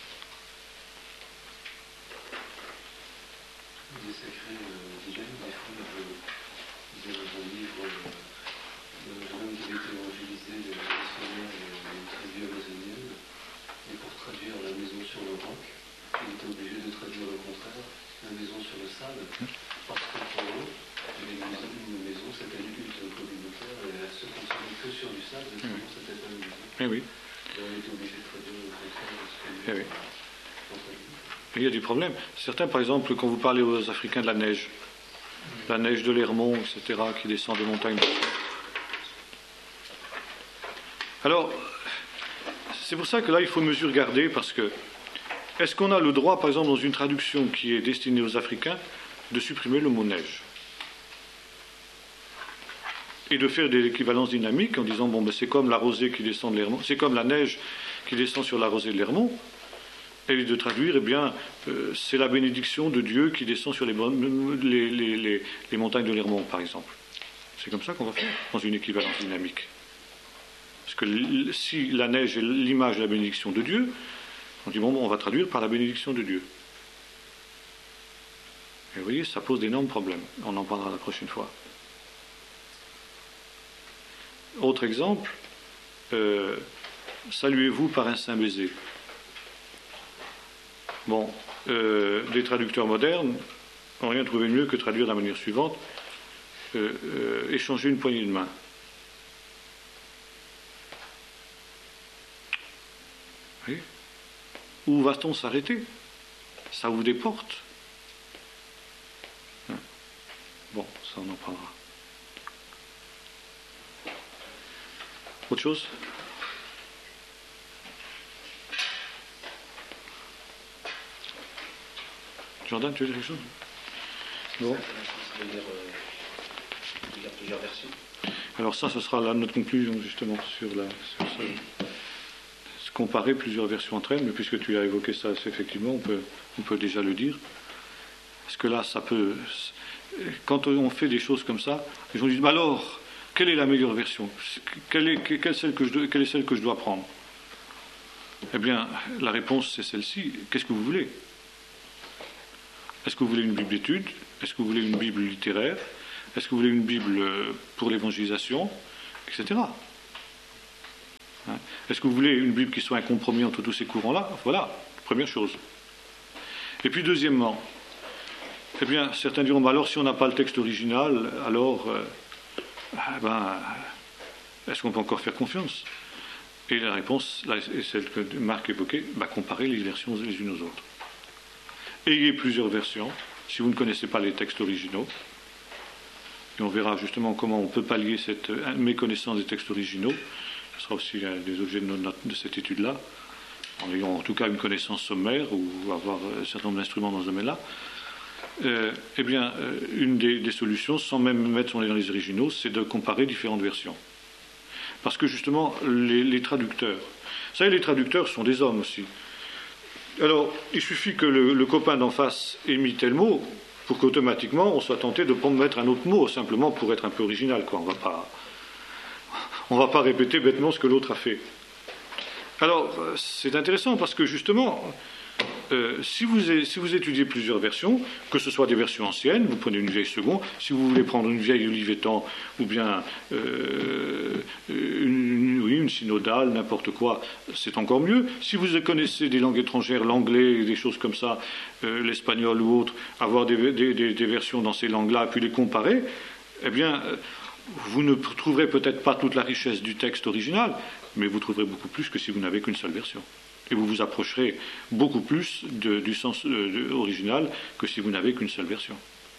Les sacrés d'Hélène, des fois, ils avaient un livre d'un homme qui avait été évangélisé, le missionnaire et traduit amazonienne, et pour traduire la maison sur le roc, il était obligé de traduire le contraire, la maison sur le sable, parce que pour eux, une maison c'était une culte communautaire et elle se construisait que sur du sable, et sinon c'était pas une maison. Eh oui. Et on était obligé de traduire le contraire de ce que Eh oui. traduit. Il y a des problèmes. Certains, par exemple, quand vous parlez aux Africains de la neige, la neige de l'Hermont, et cetera, qui descend des montagnes. Alors, c'est pour ça que là, il faut mesure garder, parce que est-ce qu'on a le droit, par exemple, dans une traduction qui est destinée aux Africains, de supprimer le mot neige et de faire des équivalences dynamiques en disant, bon, ben, c'est comme la rosée qui descend de l'Hermont, c'est comme la neige qui descend sur la rosée de l'Hermont. Et de traduire, eh bien, euh, c'est la bénédiction de Dieu qui descend sur les, les, les, les, les montagnes de l'Hermont, par exemple. C'est comme ça qu'on va faire, dans une équivalence dynamique. Parce que si la neige est l'image de la bénédiction de Dieu, on dit, bon, bon, on va traduire par la bénédiction de Dieu. Et vous voyez, ça pose d'énormes problèmes. On en parlera la prochaine fois. Autre exemple, euh, saluez-vous par un saint baiser. Bon, euh, les traducteurs modernes n'ont rien trouvé de mieux que traduire de la manière suivante, euh, euh, échanger une poignée de main. Oui. Où va-t-on s'arrêter ? Ça ouvre des portes. Hein ? Bon, ça on en parlera. Autre chose ? Jordan, tu veux dire quelque chose ? Bon. Ça veut dire, euh, de lire plusieurs versions. Alors ça, ce sera là notre conclusion justement sur, la, sur ça. Se comparer plusieurs versions entre elles, mais puisque tu as évoqué ça, effectivement, on peut, on peut déjà le dire. Parce que là, ça peut, quand on fait des choses comme ça, les gens disent, bah alors, quelle est la meilleure version? Quelle est, quelle, celle que je dois, quelle est celle que je dois prendre? Eh bien, la réponse, c'est celle-ci. Qu'est-ce que vous voulez? Est-ce que vous voulez une Bible d'études? Est-ce que vous voulez une Bible littéraire? Est-ce que vous voulez une Bible pour l'évangélisation? Etc. Hein? Est-ce que vous voulez une Bible qui soit un compromis entre tous ces courants-là? Voilà, première chose. Et puis, deuxièmement, eh bien, certains diront, bah alors, si on n'a pas le texte original, alors, euh, eh ben, est-ce qu'on peut encore faire confiance? Et la réponse, là, est celle que Marc évoquait, bah, comparer les versions les unes aux autres. Ayez plusieurs versions, si vous ne connaissez pas les textes originaux. Et on verra justement comment on peut pallier cette méconnaissance des textes originaux. Ce sera aussi un des objets de, notre, de cette étude-là, en ayant en tout cas une connaissance sommaire ou avoir un certain nombre d'instruments dans ce domaine-là. Euh, eh bien, euh, une des, des solutions, sans même mettre son nez dans les originaux, c'est de comparer différentes versions. Parce que justement, les, les traducteurs, vous savez, les traducteurs sont des hommes aussi. Alors, il suffit que le, le copain d'en face ait mis tel mot pour qu'automatiquement on soit tenté de mettre un autre mot, simplement pour être un peu original, quoi. On va pas, on va pas répéter bêtement ce que l'autre a fait. Alors, c'est intéressant parce que justement, euh, si, vous, si vous étudiez plusieurs versions, que ce soit des versions anciennes, vous prenez une vieille seconde, si vous voulez prendre une vieille Olivetan ou bien euh, une, oui, une synodale, n'importe quoi, c'est encore mieux. Si vous connaissez des langues étrangères, l'anglais, des choses comme ça, euh, l'espagnol ou autre, avoir des, des, des, des versions dans ces langues-là, puis les comparer, eh bien, vous ne trouverez peut-être pas toute la richesse du texte original, mais vous trouverez beaucoup plus que si vous n'avez qu'une seule version. Et vous vous approcherez beaucoup plus de, du sens euh, de, original que si vous n'avez qu'une seule version.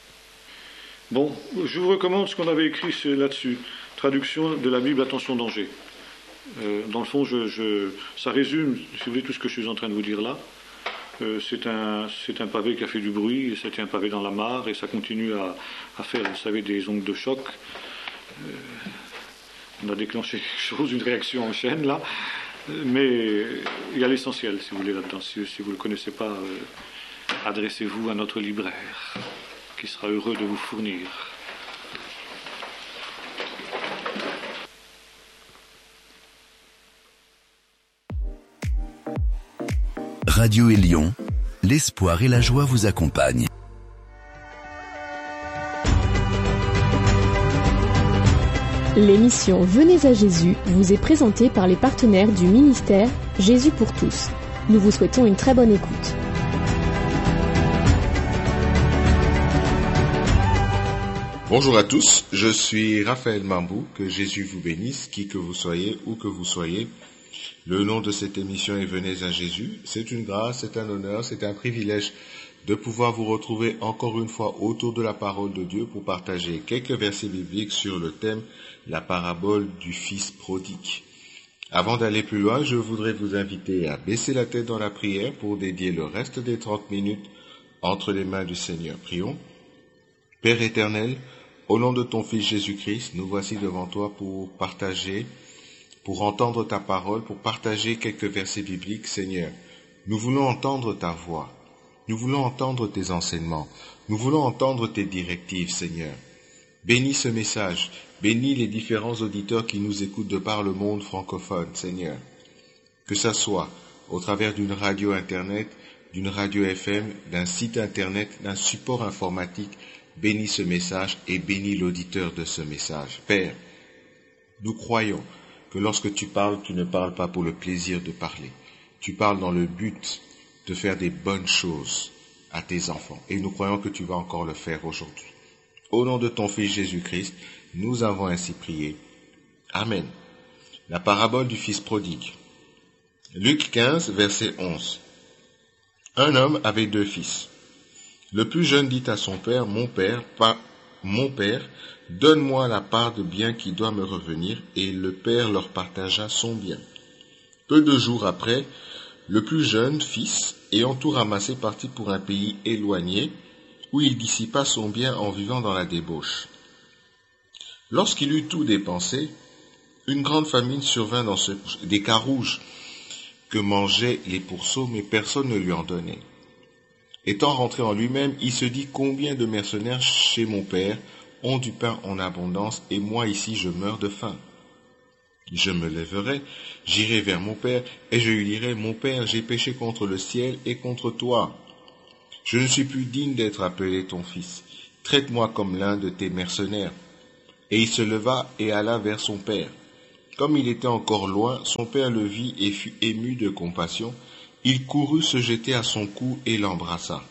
Bon, je vous recommande ce qu'on avait écrit là-dessus. Traduction de la Bible, attention danger. Euh, dans le fond, je, je, ça résume, si vous voulez, tout ce que je suis en train de vous dire là. Euh, c'est, un, c'est un pavé qui a fait du bruit, et c'était un pavé dans la mare, et ça continue à, à faire, vous savez, des ondes de choc. Euh, on a déclenché quelque chose, une réaction en chaîne là. Mais il y a l'essentiel, si vous voulez, là-dedans. Si, si vous ne le connaissez pas, euh, adressez-vous à notre libraire, qui sera heureux de vous fournir. Radio Élion, l'espoir et la joie vous accompagnent. L'émission Venez à Jésus vous est présentée par les partenaires du ministère Jésus pour tous. Nous vous souhaitons une très bonne écoute. Bonjour à tous, je suis Raphaël Mambou, que Jésus vous bénisse, qui que vous soyez, où que vous soyez. Le nom de cette émission est Venez à Jésus. C'est une grâce, c'est un honneur, c'est un privilège de pouvoir vous retrouver encore une fois autour de la parole de Dieu pour partager quelques versets bibliques sur le thème « La parabole du Fils prodigue ». Avant d'aller plus loin, je voudrais vous inviter à baisser la tête dans la prière pour dédier le reste des trente minutes entre les mains du Seigneur. Prions. Père éternel, au nom de ton Fils Jésus-Christ, nous voici devant toi pour partager, pour entendre ta parole, pour partager quelques versets bibliques. Seigneur, nous voulons entendre ta voix. Nous voulons entendre tes enseignements. Nous voulons entendre tes directives, Seigneur. Bénis ce message. Bénis les différents auditeurs qui nous écoutent de par le monde francophone, Seigneur. Que ça soit au travers d'une radio Internet, d'une radio F M, d'un site Internet, d'un support informatique, bénis ce message et bénis l'auditeur de ce message. Père, nous croyons que lorsque tu parles, tu ne parles pas pour le plaisir de parler. Tu parles dans le but de faire des bonnes choses à tes enfants. Et nous croyons que tu vas encore le faire aujourd'hui. Au nom de ton Fils Jésus-Christ, nous avons ainsi prié. Amen. La parabole du Fils prodigue. Luc quinze, verset onze. Un homme avait deux fils. Le plus jeune dit à son père, « Mon père, pas mon père, donne-moi la part de bien qui doit me revenir. » Et le père leur partagea son bien. Peu de jours après, le plus jeune fils, ayant tout ramassé, partit pour un pays éloigné, où il dissipa son bien en vivant dans la débauche. Lorsqu'il eut tout dépensé, une grande famine survint dans ce des carouges que mangeaient les pourceaux, mais personne ne lui en donnait. Étant rentré en lui-même, il se dit combien de mercenaires chez mon père ont du pain en abondance et moi ici je meurs de faim. Je me lèverai, j'irai vers mon père et je lui dirai, mon père, j'ai péché contre le ciel et contre toi. Je ne suis plus digne d'être appelé ton fils. Traite-moi comme l'un de tes mercenaires. Et il se leva et alla vers son père. Comme il était encore loin, son père le vit et fut ému de compassion. Il courut se jeter à son cou et l'embrassa.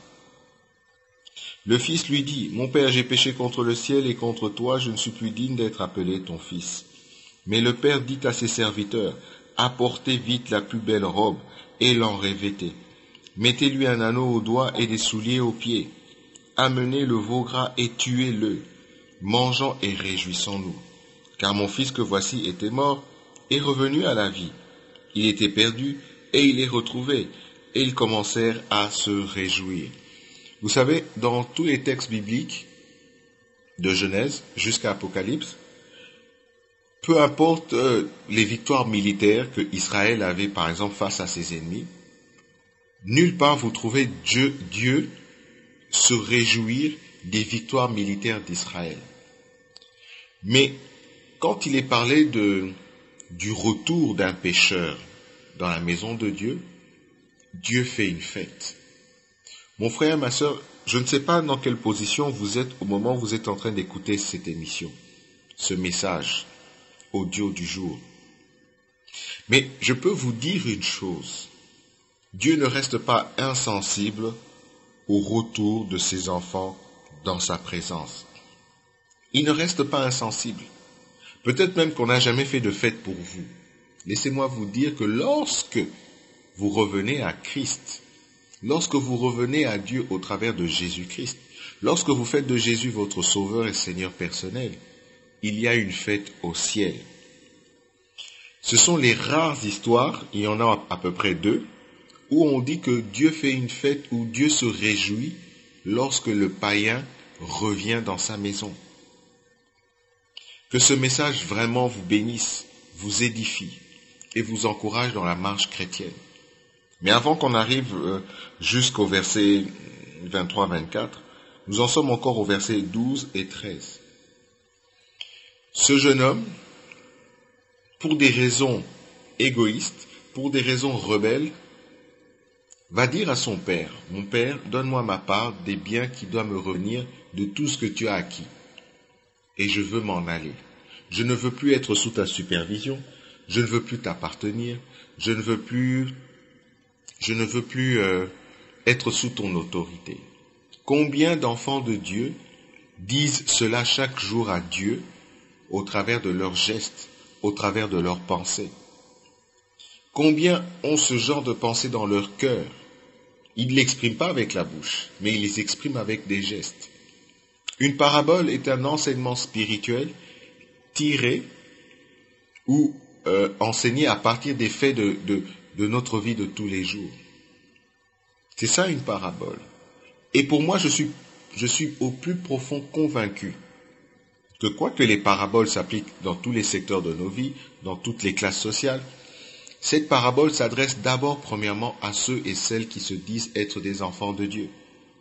Le fils lui dit, « Mon père, j'ai péché contre le ciel et contre toi, je ne suis plus digne d'être appelé ton fils. » Mais le père dit à ses serviteurs, « Apportez vite la plus belle robe et l'en revêtez. Mettez-lui un anneau au doigt et des souliers aux pieds. Amenez le veau gras et tuez-le. Mangeons et réjouissons-nous. Car mon fils que voici était mort est revenu à la vie. Il était perdu et il est retrouvé. » Et ils commencèrent à se réjouir. Vous savez, dans tous les textes bibliques, de Genèse jusqu'à Apocalypse, peu importe euh, les victoires militaires que Israël avait par exemple face à ses ennemis, nulle part vous trouvez Dieu, Dieu se réjouir des victoires militaires d'Israël. Mais quand il est parlé de, du retour d'un pécheur dans la maison de Dieu, Dieu fait une fête. Mon frère, ma sœur, je ne sais pas dans quelle position vous êtes au moment où vous êtes en train d'écouter cette émission, ce message audio du jour. Mais je peux vous dire une chose. Dieu ne reste pas insensible au retour de ses enfants dans sa présence. Il ne reste pas insensible. Peut-être même qu'on n'a jamais fait de fête pour vous. Laissez-moi vous dire que lorsque vous revenez à Christ, lorsque vous revenez à Dieu au travers de Jésus-Christ, lorsque vous faites de Jésus votre Sauveur et Seigneur personnel, il y a une fête au ciel. Ce sont les rares histoires, il y en a à peu près deux, où on dit que Dieu fait une fête, où Dieu se réjouit lorsque le païen revient dans sa maison. Que ce message vraiment vous bénisse, vous édifie et vous encourage dans la marche chrétienne. Mais avant qu'on arrive euh, jusqu'au verset vingt-trois vingt-quatre, nous en sommes encore au verset douze et treize. Ce jeune homme, pour des raisons égoïstes, pour des raisons rebelles, va dire à son père, « Mon père, donne-moi ma part des biens qui doivent me revenir de tout ce que tu as acquis. Et je veux m'en aller. Je ne veux plus être sous ta supervision, je ne veux plus t'appartenir, je ne veux plus... Je ne veux plus euh, être sous ton autorité. » Combien d'enfants de Dieu disent cela chaque jour à Dieu au travers de leurs gestes, au travers de leurs pensées? Combien ont ce genre de pensée dans leur cœur? Ils ne l'expriment pas avec la bouche, mais ils les expriment avec des gestes. Une parabole est un enseignement spirituel tiré ou euh, enseigné à partir des faits de... de de notre vie de tous les jours. C'est ça une parabole. Et pour moi, je suis, je suis au plus profond convaincu que quoique les paraboles s'appliquent dans tous les secteurs de nos vies, dans toutes les classes sociales, cette parabole s'adresse d'abord premièrement à ceux et celles qui se disent être des enfants de Dieu.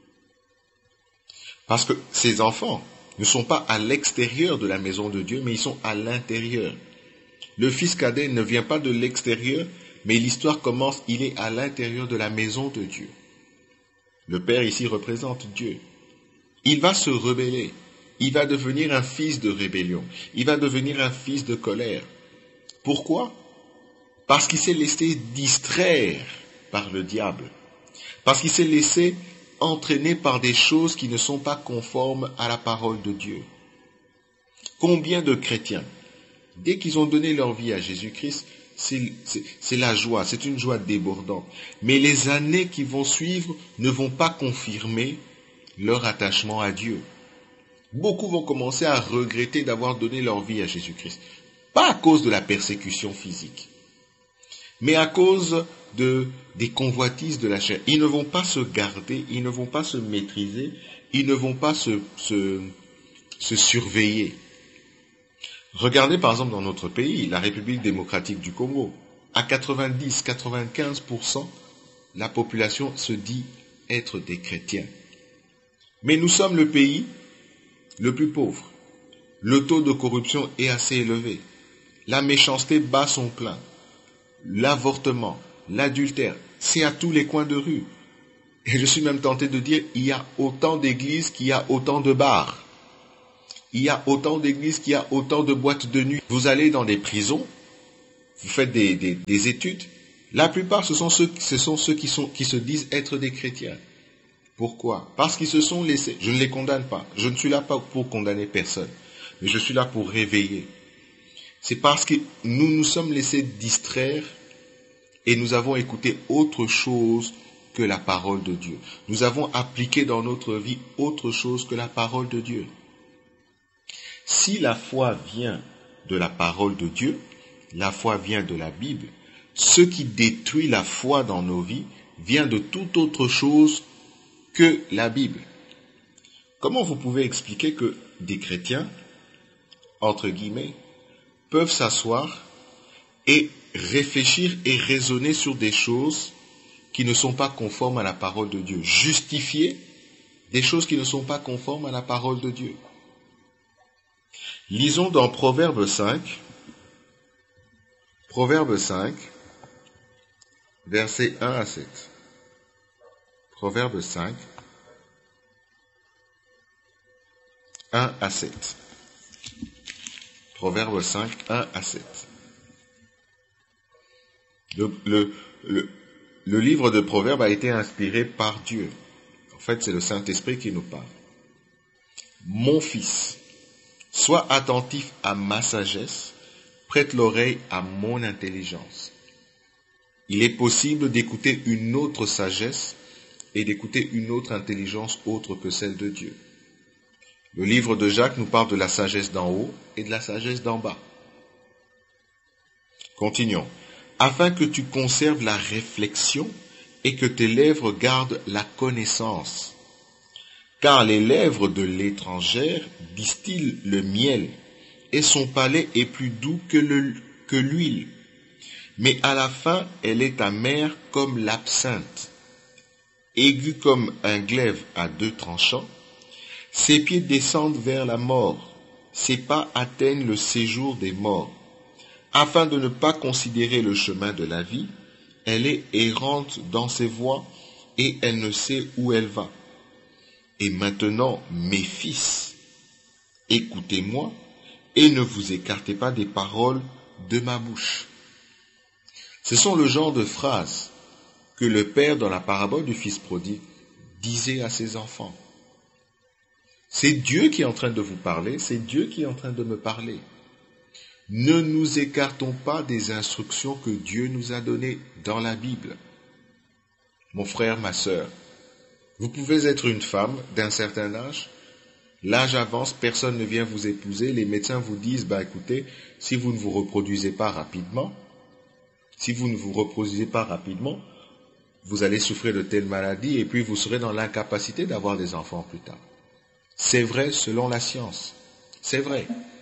Parce que ces enfants ne sont pas à l'extérieur de la maison de Dieu, mais ils sont à l'intérieur. Le fils cadet ne vient pas de l'extérieur, mais l'histoire commence, il est à l'intérieur de la maison de Dieu. Le Père ici représente Dieu. Il va se rebeller. Il va devenir un fils de rébellion. Il va devenir un fils de colère. Pourquoi? Parce qu'il s'est laissé distraire par le diable. Parce qu'il s'est laissé entraîner par des choses qui ne sont pas conformes à la parole de Dieu. Combien de chrétiens, dès qu'ils ont donné leur vie à Jésus-Christ, C'est, c'est, c'est la joie, c'est une joie débordante. Mais les années qui vont suivre ne vont pas confirmer leur attachement à Dieu. Beaucoup vont commencer à regretter d'avoir donné leur vie à Jésus-Christ. Pas à cause de la persécution physique, mais à cause de, des convoitises de la chair. Ils ne vont pas se garder, ils ne vont pas se maîtriser, ils ne vont pas se, se, se surveiller. Regardez par exemple dans notre pays, la République démocratique du Congo. À quatre-vingt-dix à quatre-vingt-quinze pour cent, la population se dit être des chrétiens. Mais nous sommes le pays le plus pauvre. Le taux de corruption est assez élevé. La méchanceté bat son plein. L'avortement, l'adultère, c'est à tous les coins de rue. Et je suis même tenté de dire, il y a autant d'églises qu'il y a autant de bars. Il y a autant d'églises qu'il y a autant de boîtes de nuit. Vous allez dans des prisons, vous faites des, des, des études. La plupart, ce sont ceux, ce sont ceux qui, sont, qui se disent être des chrétiens. Pourquoi? Parce qu'ils se sont laissés. Je ne les condamne pas. Je ne suis là pas pour condamner personne. Mais je suis là pour réveiller. C'est parce que nous nous sommes laissés distraire et nous avons écouté autre chose que la parole de Dieu. Nous avons appliqué dans notre vie autre chose que la parole de Dieu. Si la foi vient de la parole de Dieu, la foi vient de la Bible, ce qui détruit la foi dans nos vies vient de toute autre chose que la Bible. Comment vous pouvez expliquer que des chrétiens, entre guillemets, peuvent s'asseoir et réfléchir et raisonner sur des choses qui ne sont pas conformes à la parole de Dieu, justifier des choses qui ne sont pas conformes à la parole de Dieu? Lisons dans Proverbe cinq, Proverbe cinq, versets un à sept. Proverbe cinq, un à sept. Proverbe cinq, un à sept. Le, le, le, le livre de Proverbes a été inspiré par Dieu. En fait, c'est le Saint-Esprit qui nous parle. Mon fils, sois attentif à ma sagesse, prête l'oreille à mon intelligence. Il est possible d'écouter une autre sagesse et d'écouter une autre intelligence autre que celle de Dieu. Le livre de Jacques nous parle de la sagesse d'en haut et de la sagesse d'en bas. Continuons. Afin que tu conserves la réflexion et que tes lèvres gardent la connaissance. Car les lèvres de l'étrangère distillent le miel et son palais est plus doux que, le, que l'huile. Mais à la fin, elle est amère comme l'absinthe. Aiguë comme un glaive à deux tranchants, ses pieds descendent vers la mort, ses pas atteignent le séjour des morts. Afin de ne pas considérer le chemin de la vie, elle est errante dans ses voies et elle ne sait où elle va. Et maintenant, mes fils, écoutez-moi et ne vous écartez pas des paroles de ma bouche. Ce sont le genre de phrases que le père dans la parabole du fils prodigue disait à ses enfants. C'est Dieu qui est en train de vous parler, c'est Dieu qui est en train de me parler. Ne nous écartons pas des instructions que Dieu nous a données dans la Bible. Mon frère, ma sœur, vous pouvez être une femme d'un certain âge, l'âge avance, personne ne vient vous épouser, les médecins vous disent, bah écoutez, si vous ne vous reproduisez pas rapidement, si vous ne vous reproduisez pas rapidement, vous allez souffrir de telles maladies et puis vous serez dans l'incapacité d'avoir des enfants plus tard. C'est vrai selon la science, c'est vrai.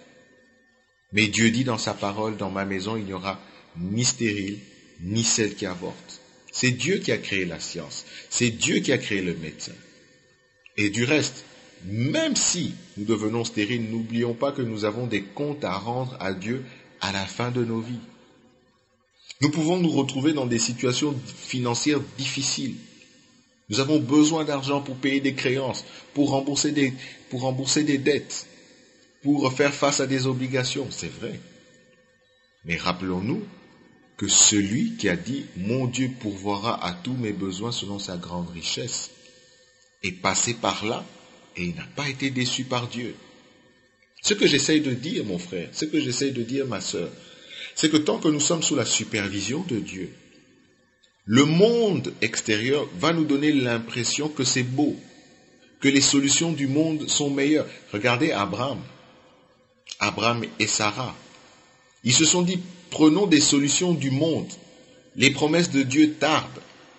Mais Dieu dit dans sa parole, dans ma maison, il n'y aura ni stérile, ni celle qui avorte. C'est Dieu qui a créé la science, c'est Dieu qui a créé le médecin. Et du reste, même si nous devenons stériles, n'oublions pas que nous avons des comptes à rendre à Dieu à la fin de nos vies. Nous pouvons nous retrouver dans des situations financières difficiles. Nous avons besoin d'argent pour payer des créances, pour rembourser des, pour rembourser des dettes, pour faire face à des obligations, c'est vrai. Mais rappelons-nous que celui qui a dit « Mon Dieu pourvoira à tous mes besoins selon sa grande richesse » est passé par là et il n'a pas été déçu par Dieu. Ce que j'essaye de dire, mon frère, ce que j'essaye de dire, ma sœur, c'est que tant que nous sommes sous la supervision de Dieu, le monde extérieur va nous donner l'impression que c'est beau, que les solutions du monde sont meilleures. Regardez Abraham, Abraham et Sarah. Ils se sont dit, prenons des solutions du monde. Les promesses de Dieu tardent.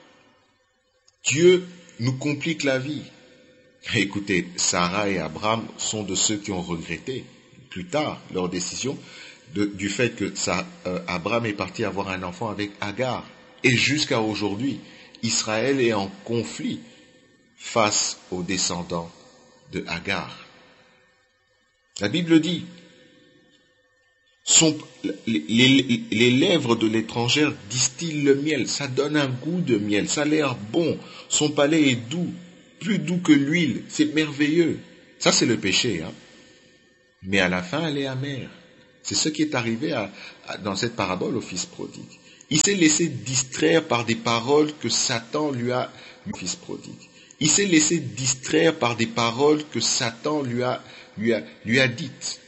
Dieu nous complique la vie. Écoutez, Sarah et Abraham sont de ceux qui ont regretté plus tard leur décision de, du fait que ça, euh, Abraham est parti avoir un enfant avec Agar. Et jusqu'à aujourd'hui, Israël est en conflit face aux descendants de Agar. La Bible dit, son, les, les, les lèvres de l'étrangère distillent le miel, ça donne un goût de miel, ça a l'air bon, son palais est doux, plus doux que l'huile, c'est merveilleux. Ça c'est le péché, hein. Mais à la fin elle est amère. C'est ce qui est arrivé à, à, dans cette parabole au fils prodigue. Il s'est laissé distraire par des paroles que Satan lui a, le fils prodigue. Il s'est laissé distraire par des paroles que Satan lui a, lui a, lui a dites.